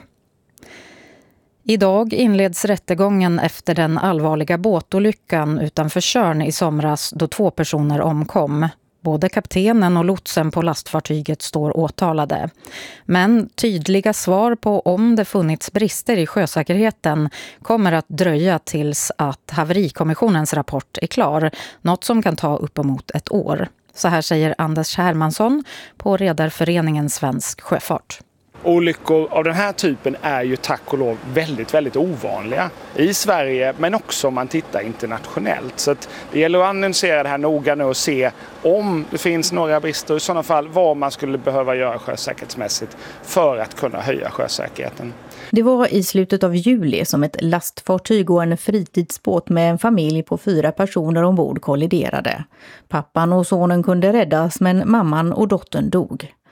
Idag inleds rättegången efter den allvarliga båtolyckan utanför Tjörn i somras då två personer omkom. Både kaptenen och lotsen på lastfartyget står åtalade. Men tydliga svar på om det funnits brister i sjösäkerheten kommer att dröja tills att haverikommissionens rapport är klar. Något som kan ta uppemot ett år. Så här säger Anders Hermansson på Redarföreningen Svensk Sjöfart. Olyckor av den här typen är ju tack och lov väldigt, väldigt ovanliga i Sverige men också om man tittar internationellt. Så att det gäller att analysera det här noga nu och se om det finns några brister och i sådana fall vad man skulle behöva göra sjösäkerhetsmässigt för att kunna höja sjösäkerheten. Det var i slutet av juli som ett lastfartyg och en fritidsbåt med en familj på fyra personer ombord kolliderade. Pappan och sonen kunde räddas men mamman och dottern dog.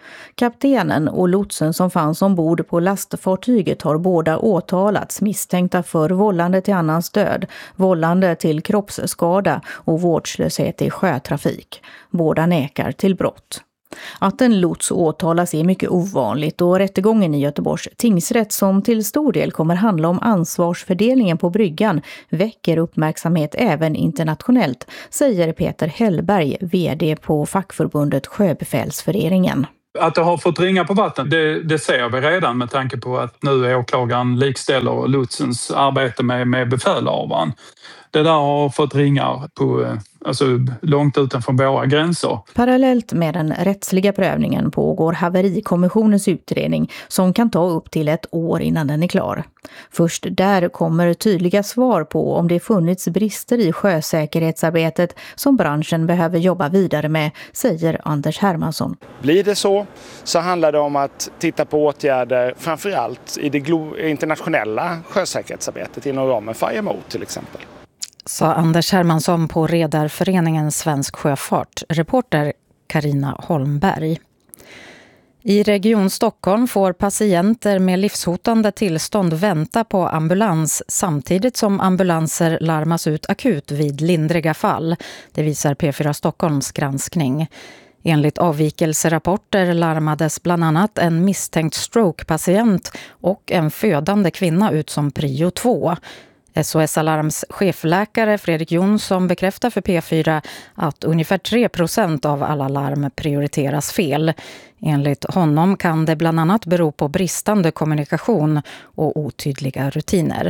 Kaptenen och lotsen som fanns ombord på lastfartyget har båda åtalats misstänkta för vållande till annans död, vållande till kroppsskada och vårdslöshet i sjötrafik. Båda nekar till brott. Att en lots åtalas är mycket ovanligt och rättegången i Göteborgs tingsrätt som till stor del kommer handla om ansvarsfördelningen på bryggan väcker uppmärksamhet även internationellt, säger Peter Hellberg, vd på fackförbundet Sjöbefälsföreningen. Att det har fått ringa på vatten, det, det ser vi redan med tanke på att nu är åklagaren likställer lotsens arbete med, med befälhavaren. Det där har fått ringa på, alltså, långt utanför våra gränser. Parallellt med den rättsliga prövningen pågår haverikommissionens utredning som kan ta upp till ett år innan den är klar. Först där kommer tydliga svar på om det funnits brister i sjösäkerhetsarbetet som branschen behöver jobba vidare med, säger Anders Hermansson. Blir det så, så handlar det om att titta på åtgärder framförallt i det glo- internationella sjösäkerhetsarbetet inom ramen för I M O till exempel. Sa Anders Hermansson på Redarföreningen Svensk Sjöfart. Reporter Carina Holmberg. I Region Stockholm får patienter med livshotande tillstånd vänta på ambulans samtidigt som ambulanser larmas ut akut vid lindriga fall. Det visar P fyra Stockholms granskning. Enligt avvikelserapporter larmades bland annat en misstänkt stroke-patient och en födande kvinna ut som prio två. S O S Alarms chefläkare Fredrik Jonsson bekräftar för P fyra att ungefär tre procent av alla larm prioriteras fel. Enligt honom kan det bland annat bero på bristande kommunikation och otydliga rutiner.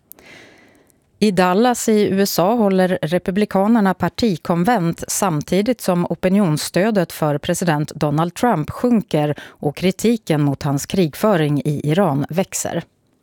I Dallas i U S A håller republikanerna partikonvent samtidigt som opinionsstödet för president Donald Trump sjunker och kritiken mot hans krigföring i Iran växer.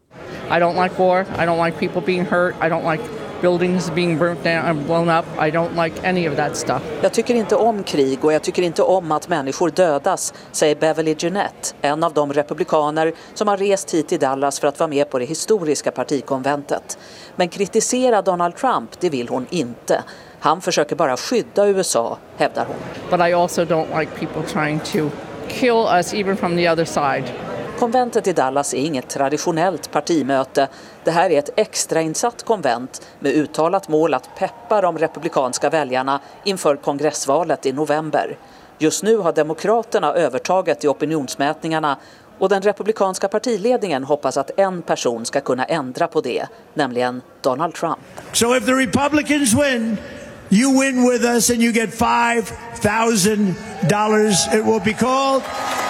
I don't like war. I don't like people being hurt. I don't like buildings being burnt down and blown up. I don't like any of that stuff. Jag tycker inte om krig och jag tycker inte om att människor dödas, säger Beverly Jeanette, en av de republikaner som har rest hit till Dallas för att vara med på det historiska partikonventet. Men kritisera Donald Trump, det vill hon inte. Han försöker bara skydda U S A, hävdar hon. But I also don't like people trying to kill us even from the other side. Konventet i Dallas är inget traditionellt partimöte. Det här är ett extrainsatt konvent med uttalat mål att peppa de republikanska väljarna inför kongressvalet i november. Just nu har demokraterna övertaget i opinionsmätningarna och den republikanska partiledningen hoppas att en person ska kunna ändra på det, nämligen Donald Trump. So if the Republicans win, you win with us and you get five thousand dollars. It will be called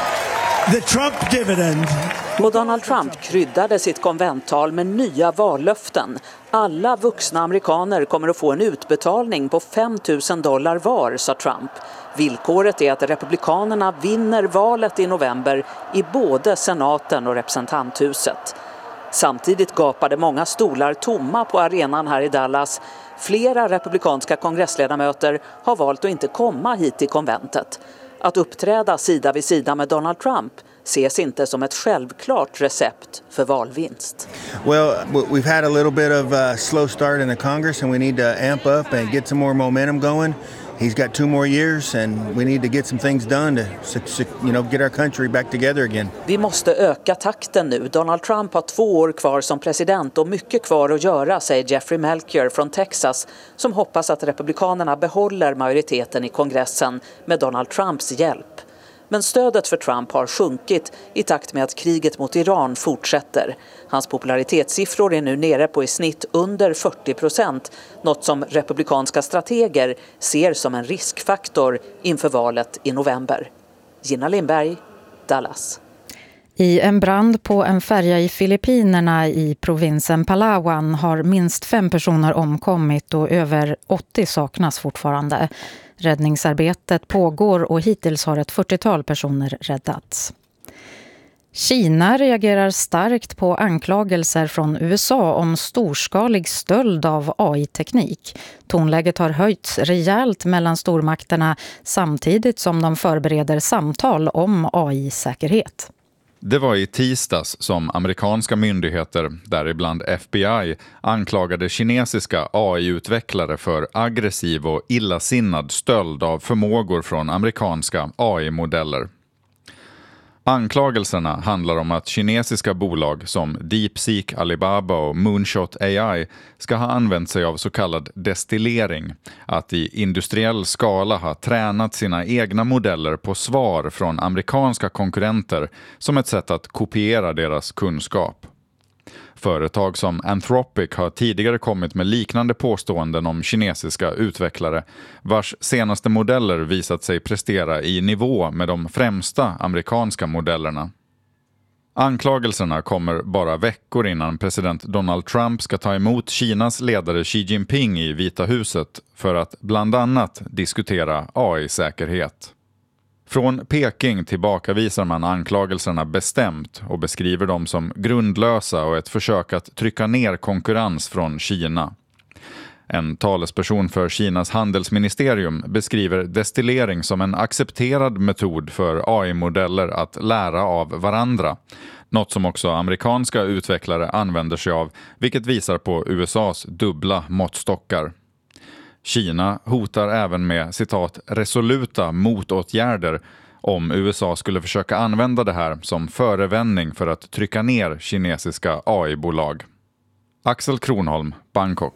the Trump dividend. Och Donald Trump kryddade sitt konventtal med nya vallöften. Alla vuxna amerikaner kommer att få en utbetalning på fem tusen dollar var, sa Trump. Villkoret är att republikanerna vinner valet i november i både senaten och representanthuset. Samtidigt gapade många stolar tomma på arenan här i Dallas. Flera republikanska kongressledamöter har valt att inte komma hit till konventet. Att uppträda sida vid sida med Donald Trump ses inte som ett självklart recept för valvinst. Well, we've had a little bit of a slow start in the Congress and we need to amp up and get some more momentum going. He's got two more years and we need to get some things done to, you know, get our country back together again. Vi måste öka takten nu. Donald Trump har två år kvar som president och mycket kvar att göra, säger Jeffrey Melchior från Texas, som hoppas att republikanerna behåller majoriteten i kongressen med Donald Trumps hjälp. Men stödet för Trump har sjunkit i takt med att kriget mot Iran fortsätter. Hans popularitetssiffror är nu nere på i snitt under fyrtio procent, något som republikanska strateger ser som en riskfaktor inför valet i november. Gina Lindberg, Dallas. I en brand på en färja i Filippinerna i provinsen Palawan har minst fem personer omkommit och över åttio saknas fortfarande. Räddningsarbetet pågår och hittills har ett fyrtiotal personer räddats. Kina reagerar starkt på anklagelser från U S A om storskalig stöld av A I-teknik. Tonläget har höjts rejält mellan stormakterna samtidigt som de förbereder samtal om A I-säkerhet. Det var i tisdags som amerikanska myndigheter, däribland F B I, anklagade kinesiska A I-utvecklare för aggressiv och illasinnad stöld av förmågor från amerikanska A I-modeller. Anklagelserna handlar om att kinesiska bolag som DeepSeek, Alibaba och Moonshot A I ska ha använt sig av så kallad destillering, att i industriell skala ha tränat sina egna modeller på svar från amerikanska konkurrenter som ett sätt att kopiera deras kunskap. Företag som Anthropic har tidigare kommit med liknande påståenden om kinesiska utvecklare, vars senaste modeller visat sig prestera i nivå med de främsta amerikanska modellerna. Anklagelserna kommer bara veckor innan president Donald Trump ska ta emot Kinas ledare Xi Jinping i Vita huset för att bland annat diskutera A I-säkerhet. Från Peking tillbakavisar man anklagelserna bestämt och beskriver dem som grundlösa och ett försök att trycka ner konkurrens från Kina. En talesperson för Kinas handelsministerium beskriver destillering som en accepterad metod för A I-modeller att lära av varandra. Något som också amerikanska utvecklare använder sig av, vilket visar på U S A:s dubbla måttstockar. Kina hotar även med citat resoluta motåtgärder om U S A skulle försöka använda det här som förevändning för att trycka ner kinesiska A I-bolag. Axel Kronholm, Bangkok.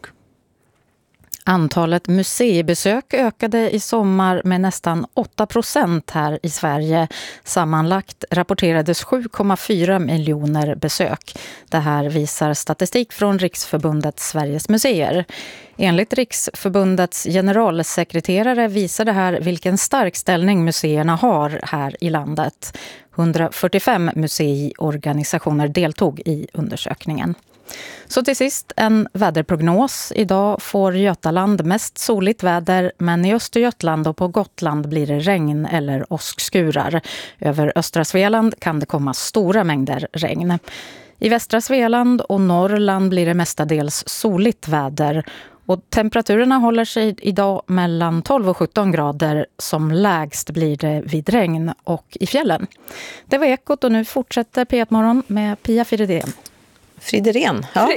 Antalet museibesök ökade i sommar med nästan åtta procent här i Sverige. Sammanlagt rapporterades sju komma fyra miljoner besök. Det här visar statistik från Riksförbundet Sveriges museer. Enligt Riksförbundets generalsekreterare visar det här vilken stark ställning museerna har här i landet. hundrafyrtiofem museiorganisationer deltog i undersökningen. Så till sist en väderprognos. Idag får Götaland mest soligt väder, men i Östergötland och på Gotland blir det regn eller åskskurar. Över östra Svealand kan det komma stora mängder regn. I västra Svealand och Norrland blir det mestadels soligt väder. Och temperaturerna håller sig idag mellan tolv och sjutton grader. Som lägst blir det vid regn och i fjällen. Det var Ekot och nu fortsätter P ett Morgon med Pia Fridén. Fridén, ja.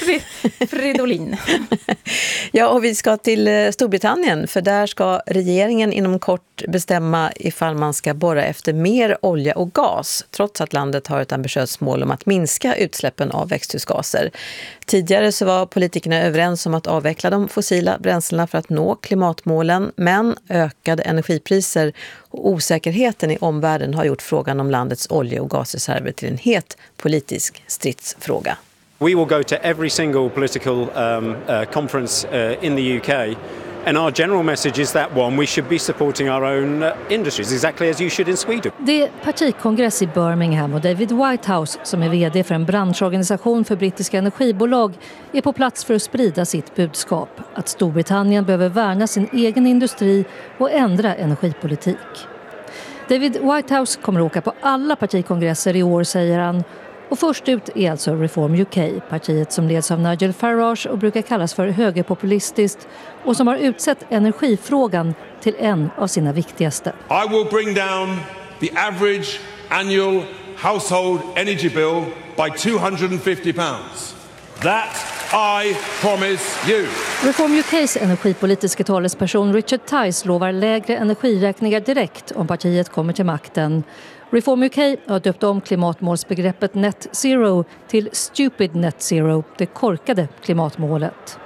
Fridolin. Ja, och vi ska till Storbritannien, för där ska regeringen inom kort bestämma ifall man ska borra efter mer olja och gas, trots att landet har ett ambitiöst mål om att minska utsläppen av växthusgaser. Tidigare så var politikerna överens om att avveckla de fossila bränslena för att nå klimatmålen, men ökade energipriser och osäkerheten i omvärlden har gjort frågan om landets olje- och gasreserver till en het politisk stridsfråga. We will go to every single political um, uh, conference uh, in the U K, and our general message is that one, we should be supporting our own uh, industries, exactly as you should in Sweden. Det är partikongress i Birmingham och David Whitehouse, som är vd för en branschorganisation för brittiska energibolag, är på plats för att sprida sitt budskap att Storbritannien behöver värna sin egen industri och ändra energipolitik. David Whitehouse kommer att åka på alla partikongresser i år, säger han. Och först ut är alltså Reform U K, partiet som leds av Nigel Farage och brukar kallas för högerpopulistiskt och som har utsett energifrågan till en av sina viktigaste. I will bring down the average annual household energy bill by two hundred fifty pounds. That I promise you. Reform U K:s energipolitiska talesperson Richard Tice lovar lägre energiräkningar direkt om partiet kommer till makten. Reform U K har döpt om klimatmålsbegreppet Net Zero till Stupid Net Zero, det korkade klimatmålet.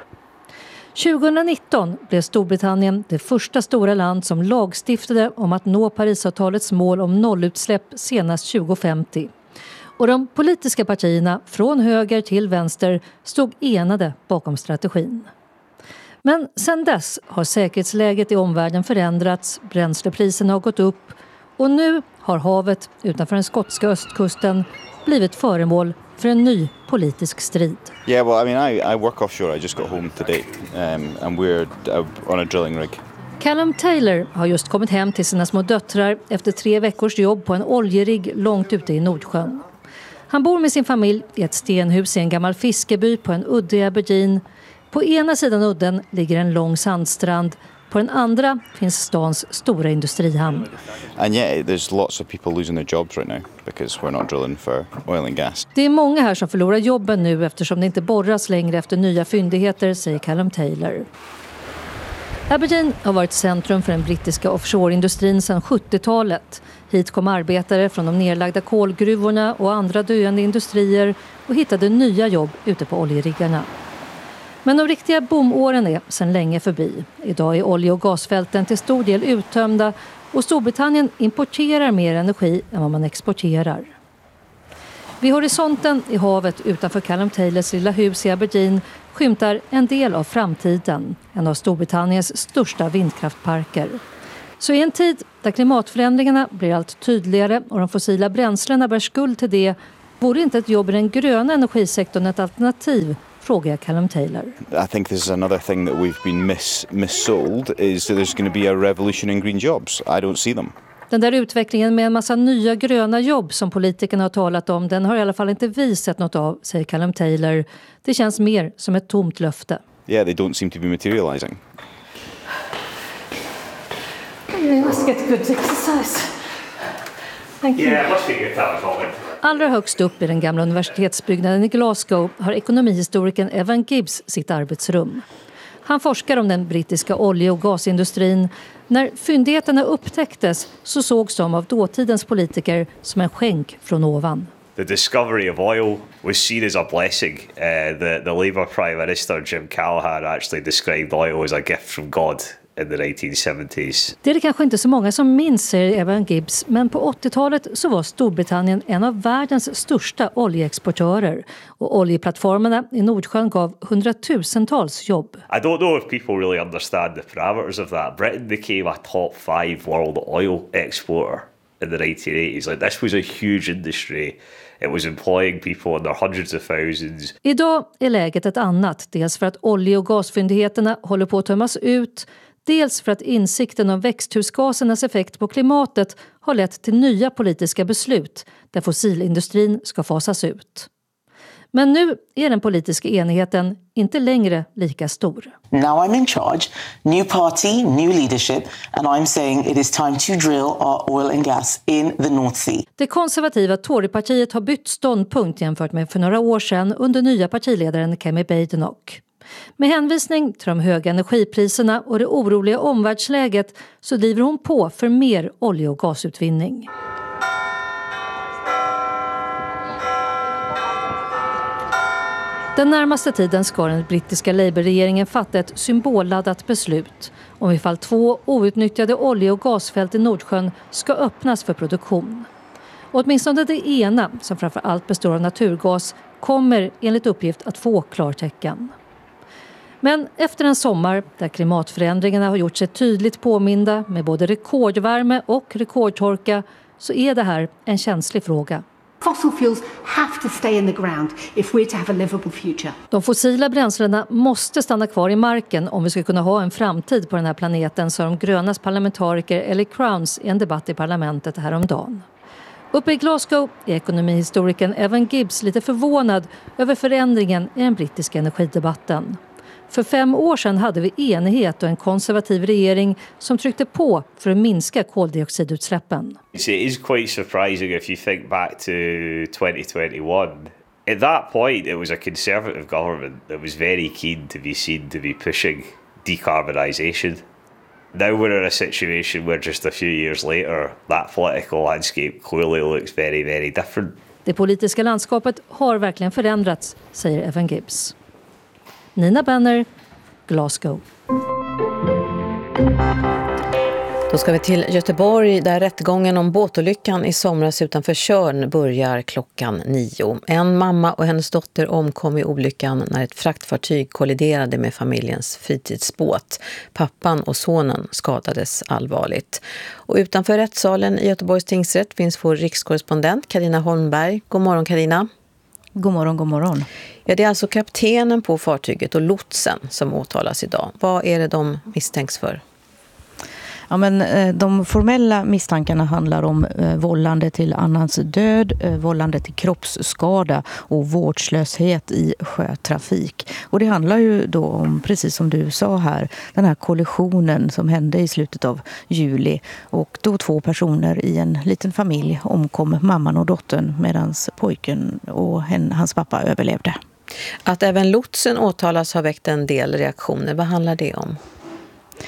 tjugonitton blev Storbritannien det första stora land som lagstiftade om att nå Parisavtalets mål om nollutsläpp senast tjugohundrafemtio. Och de politiska partierna från höger till vänster stod enade bakom strategin. Men sedan dess har säkerhetsläget i omvärlden förändrats, bränslepriserna har gått upp och nu har havet utanför den skotska östkusten blivit föremål för en ny politisk strid. Yeah, well, I mean, I, I work offshore. I just got home today, um, and we're on a drilling rig. Callum Taylor har just kommit hem till sina små döttrar efter tre veckors jobb på en oljerigg långt ute i Nordsjön. Han bor med sin familj i ett stenhus i en gammal fiskeby på en udde i Aberdeen. På ena sidan udden ligger en lång sandstrand. På den andra finns stans stora industrihamn. And yeah, there's lots of people losing their jobs right now because we're not drilling for oil and gas. Det är många här som förlorar jobben nu eftersom det inte borras längre efter nya fyndigheter, säger Callum Taylor. Aberdeen har varit centrum för den brittiska offshoreindustrin sedan sjuttiotalet. Hit kom arbetare från de nedlagda kolgruvorna och andra döende industrier och hittade nya jobb ute på oljeriggarna. Men de riktiga boomåren är sedan länge förbi. Idag är olje- och gasfälten till stor del uttömda och Storbritannien importerar mer energi än vad man exporterar. Vid horisonten i havet utanför Callum Taylors lilla hus i Aberdeen skymtar en del av framtiden, en av Storbritanniens största vindkraftparker. Så i en tid där klimatförändringarna blir allt tydligare och de fossila bränslena bär skuld till det, vore inte ett jobb i den gröna energisektorn ett alternativ, frågar jag Callum Taylor. I think this is another thing that we've been miss missold is that there's going to be a revolution in green jobs. I don't see them. Den där utvecklingen med en massa nya gröna jobb som politikerna har talat om, den har i alla fall inte vi sett något av, säger Callum Taylor. Det känns mer som ett tomt löfte. Yeah, they don't seem to be materializing. You must get good exercise. Thank you. Yeah, must be good time. Allra högst upp i den gamla universitetsbyggnaden i Glasgow har ekonomihistorikern Evan Gibbs sitt arbetsrum. Han forskar om den brittiska olje- och gasindustrin. När fyndigheterna upptäcktes så sågs de av dåtidens politiker som en skänk från ovan. The discovery of oil was seen as a blessing. Uh, the, the Labour Prime Minister Jim Callaghan actually described oil as a gift from God in the nineteen seventies. Det är det kanske inte så många som minns, säger Evan Gibbs, men på åttiotalet så var Storbritannien en av världens största oljeexportörer och oljeplattformarna i Nordsjön gav hundratusentals jobb. I don't know if people really understand the parameters of that. Britain became a top five world oil exporter in the nineteen eighties. Like, this was a huge industry. It was employing people in their hundreds of thousands. Idag är läget ett annat, dels för att olje- och gasfyndigheterna håller på att tömmas ut, dels för att insikten om växthusgasernas effekt på klimatet har lett till nya politiska beslut där fossilindustrin ska fasas ut. Men nu är den politiska enigheten inte längre lika stor. Now I'm in charge, new party, new leadership, and I'm saying it is time to drill our oil and gas in the North Sea. Det konservativa Torypartiet har bytt ståndpunkt jämfört med för några år sedan under nya partiledaren Kemi Badenoch. Med hänvisning till de höga energipriserna och det oroliga omvärldsläget så driver hon på för mer olje- och gasutvinning. Den närmaste tiden ska den brittiska Labour-regeringen fatta ett symbolladdat beslut om ifall två outnyttjade olje- och gasfält i Nordsjön ska öppnas för produktion. Och åtminstone det ena, som framför allt består av naturgas, kommer enligt uppgift att få klartecken. Men efter en sommar där klimatförändringarna har gjort sig tydligt påminda med både rekordvärme och rekordtorka så är det här en känslig fråga. Fossil fuels have to stay in the ground if we're to have a livable future. De fossila bränslena måste stanna kvar i marken om vi ska kunna ha en framtid på den här planeten, sa de grönas parlamentariker Ellie Crowns i en debatt i parlamentet häromdagen. Uppe i Glasgow är ekonomihistorikern Evan Gibbs lite förvånad över förändringen i den brittiska energidebatten. För fem år sedan hade vi enighet och en konservativ regering som tryckte på för att minska koldioxidutsläppen. It is quite surprising if you think back to twenty twenty-one. At that point it was a conservative government that was very keen to be seen to be pushing decarbonisation. Now we're in a situation where just a few years later that political landscape clearly looks very, very different. Det politiska landskapet har verkligen förändrats, säger Evan Gibbs. Nina Benner, Glasgow. Då ska vi till Göteborg där rättegången om båtolyckan i somras utanför Tjörn börjar klockan nio. En mamma och hennes dotter omkom i olyckan när ett fraktfartyg kolliderade med familjens fritidsbåt. Pappan och sonen skadades allvarligt. Och utanför rättssalen i Göteborgs tingsrätt finns vår rikskorrespondent Carina Holmberg. God morgon Carina. God morgon, god morgon. Ja, det är alltså kaptenen på fartyget och lotsen som åtalas idag. Vad är det de misstänks för? Ja, men de formella misstankarna handlar om eh, vållande till annans död, eh, vållande till kroppsskada och vårdslöshet i sjötrafik. Och det handlar ju då om, precis som du sa här, den här kollisionen som hände i slutet av juli. Och då två personer i en liten familj omkom, mamman och dottern, medan pojken och hen, hans pappa överlevde. Att även lotsen åtalas har väckt en del reaktioner. Vad handlar det om?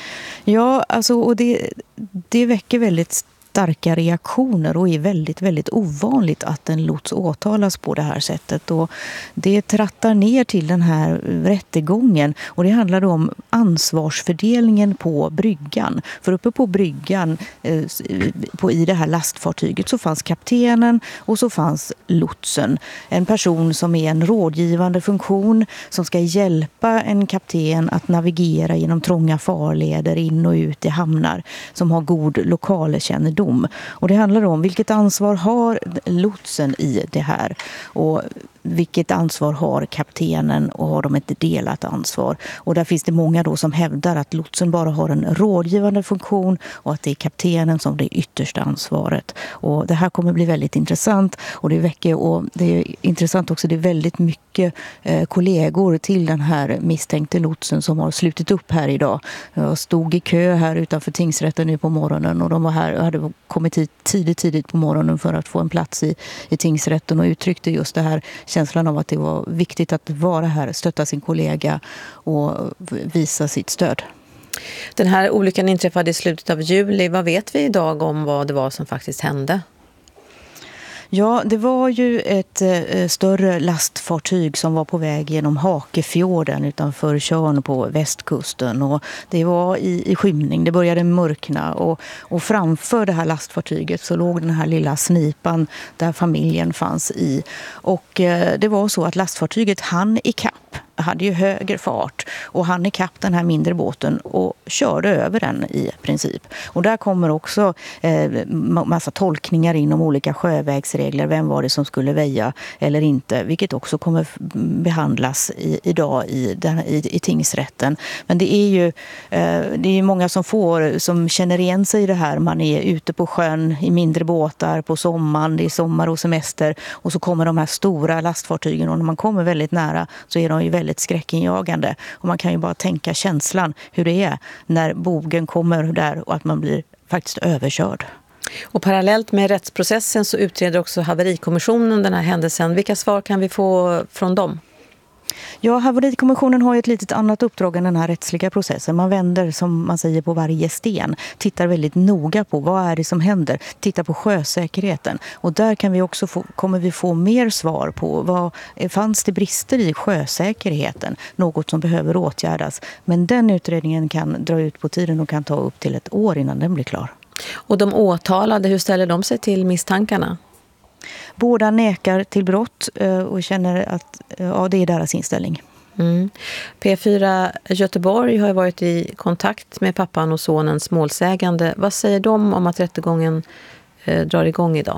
Ja, alltså, och det, det väcker väldigt starka reaktioner och är väldigt, väldigt ovanligt att en lots åtalas på det här sättet. Och det trattar ner till den här rättegången och det handlar då om ansvarsfördelningen på bryggan. För uppe på bryggan eh, på, i det här lastfartyget så fanns kaptenen och så fanns lotsen. En person som är en rådgivande funktion som ska hjälpa en kapten att navigera genom trånga farleder in och ut i hamnar, som har god lokalkännedom. Och det handlar om vilket ansvar har lotsen i det här och vilket ansvar har kaptenen och har de ett delat ansvar. Och där finns det många då som hävdar att lotsen bara har en rådgivande funktion och att det är kaptenen som det yttersta ansvaret. Och det här kommer bli väldigt intressant och det väcker, och det är intressant också, det är väldigt mycket eh, kollegor till den här misstänkte lotsen som har slutit upp här idag. Jag stod i kö här utanför tingsrätten nu på morgonen och de var här och hade kommit hit tidigt tidigt på morgonen för att få en plats i, i tingsrätten och uttryckte just det här känslan av att det var viktigt att vara här, stötta sin kollega och visa sitt stöd. Den här olyckan inträffade i slutet av juli. Vad vet vi idag om vad det var som faktiskt hände? Ja, det var ju ett eh, större lastfartyg som var på väg genom Hakefjorden utanför Tjörn på västkusten. Och det var i, i skymning, det började mörkna och, och framför det här lastfartyget så låg den här lilla snipan där familjen fanns i. Och eh, det var så att lastfartyget hann i kapp, hade ju högre fart och han i kapp den här mindre båten och körde över den i princip. Och där kommer också eh, massa tolkningar in om olika sjövägsregler. Vem var det som skulle väja eller inte? Vilket också kommer behandlas i, idag i, den, i, i tingsrätten. Men det är ju eh, det är många som får, som känner igen sig i det här. Man är ute på sjön i mindre båtar på sommaren, det är sommar och semester och så kommer de här stora lastfartygen och när man kommer väldigt nära så är de ju väldigt väldigt skräckinjagande. Och man kan ju bara tänka känslan hur det är när bogen kommer där och att man blir faktiskt överkörd. Och parallellt med rättsprocessen så utreder också haverikommissionen den här händelsen. Vilka svar kan vi få från dem? Ja, haverikommissionen har ju ett litet annat uppdrag än den här rättsliga processen. Man vänder, som man säger, på varje sten. Tittar väldigt noga på vad är det som händer. Tittar på sjösäkerheten. Och där kan vi också få, kommer vi få mer svar på vad fanns det brister i sjösäkerheten. Något som behöver åtgärdas. Men den utredningen kan dra ut på tiden och kan ta upp till ett år innan den blir klar. Och de åtalade, hur ställer de sig till misstankarna? Båda nekar till brott och känner att ja, det är deras inställning. Mm. P fyra Göteborg har varit i kontakt med pappan och sonens målsägande. Vad säger de om att rättegången eh, drar igång idag?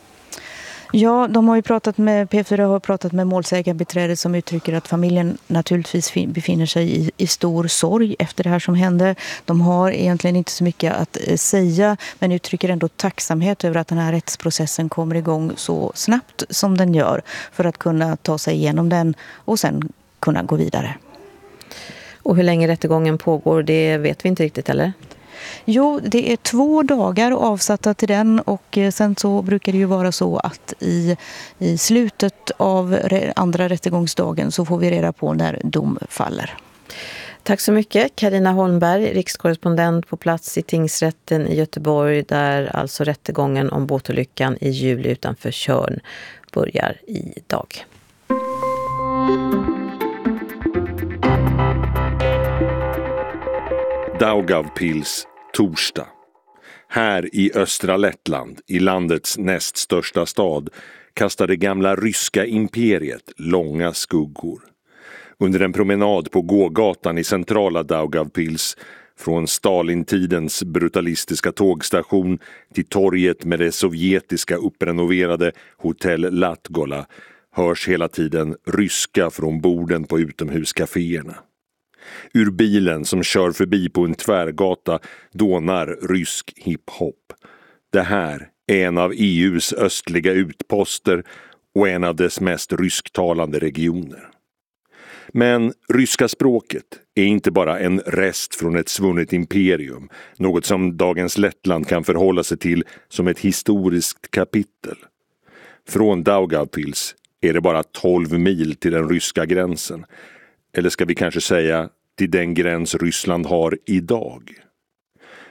Ja, de har ju pratat med, P fyra har pratat med målsägarbiträdet som uttrycker att familjen naturligtvis befinner sig i, i stor sorg efter det här som hände. De har egentligen inte så mycket att eh, säga men uttrycker ändå tacksamhet över att den här rättsprocessen kommer igång så snabbt som den gör för att kunna ta sig igenom den och sen kunna gå vidare. Och hur länge rättegången pågår, det vet vi inte riktigt, eller? Jo, det är två dagar avsatta till den och sen så brukar det ju vara så att i, i slutet av andra rättegångsdagen så får vi reda på när dom faller. Tack så mycket, Carina Holmberg, rikskorrespondent på plats i tingsrätten i Göteborg där alltså rättegången om båtolyckan i juli utanför Tjörn börjar idag. Daugavpils torsdag. Här i östra Lettland, i landets näst största stad, kastar det gamla ryska imperiet långa skuggor. Under en promenad på gågatan i centrala Daugavpils, från Stalintidens brutalistiska tågstation till torget med det sovjetiska upprenoverade Hotell Latgola, hörs hela tiden ryska från borden på utomhuskaféerna. Ur bilen som kör förbi på en tvärgata dånar rysk hiphop. Det här är en av E U:s östliga utposter och en av dess mest rysktalande regioner. Men ryska språket är inte bara en rest från ett svunnet imperium, något som dagens Lettland kan förhålla sig till som ett historiskt kapitel. Från Daugavpils är det bara tolv mil till den ryska gränsen. Eller ska vi kanske säga till den gräns Ryssland har idag.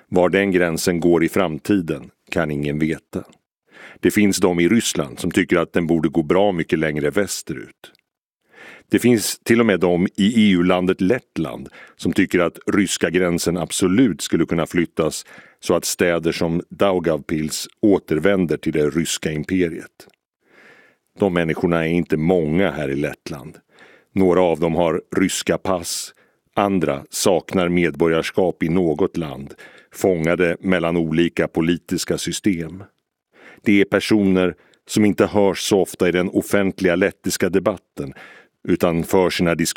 Var den gränsen går i framtiden kan ingen veta. Det finns de i Ryssland som tycker att den borde gå bra mycket längre västerut. Det finns till och med de i E U-landet Lettland som tycker att ryska gränsen absolut skulle kunna flyttas så att städer som Daugavpils återvänder till det ryska imperiet. De människorna är inte många här i Lettland. Några av dem har ryska pass, andra saknar medborgarskap i något land, fångade mellan olika politiska system. Det är personer som inte hörs så ofta i den offentliga lettiska debatten utan för sina diskussioner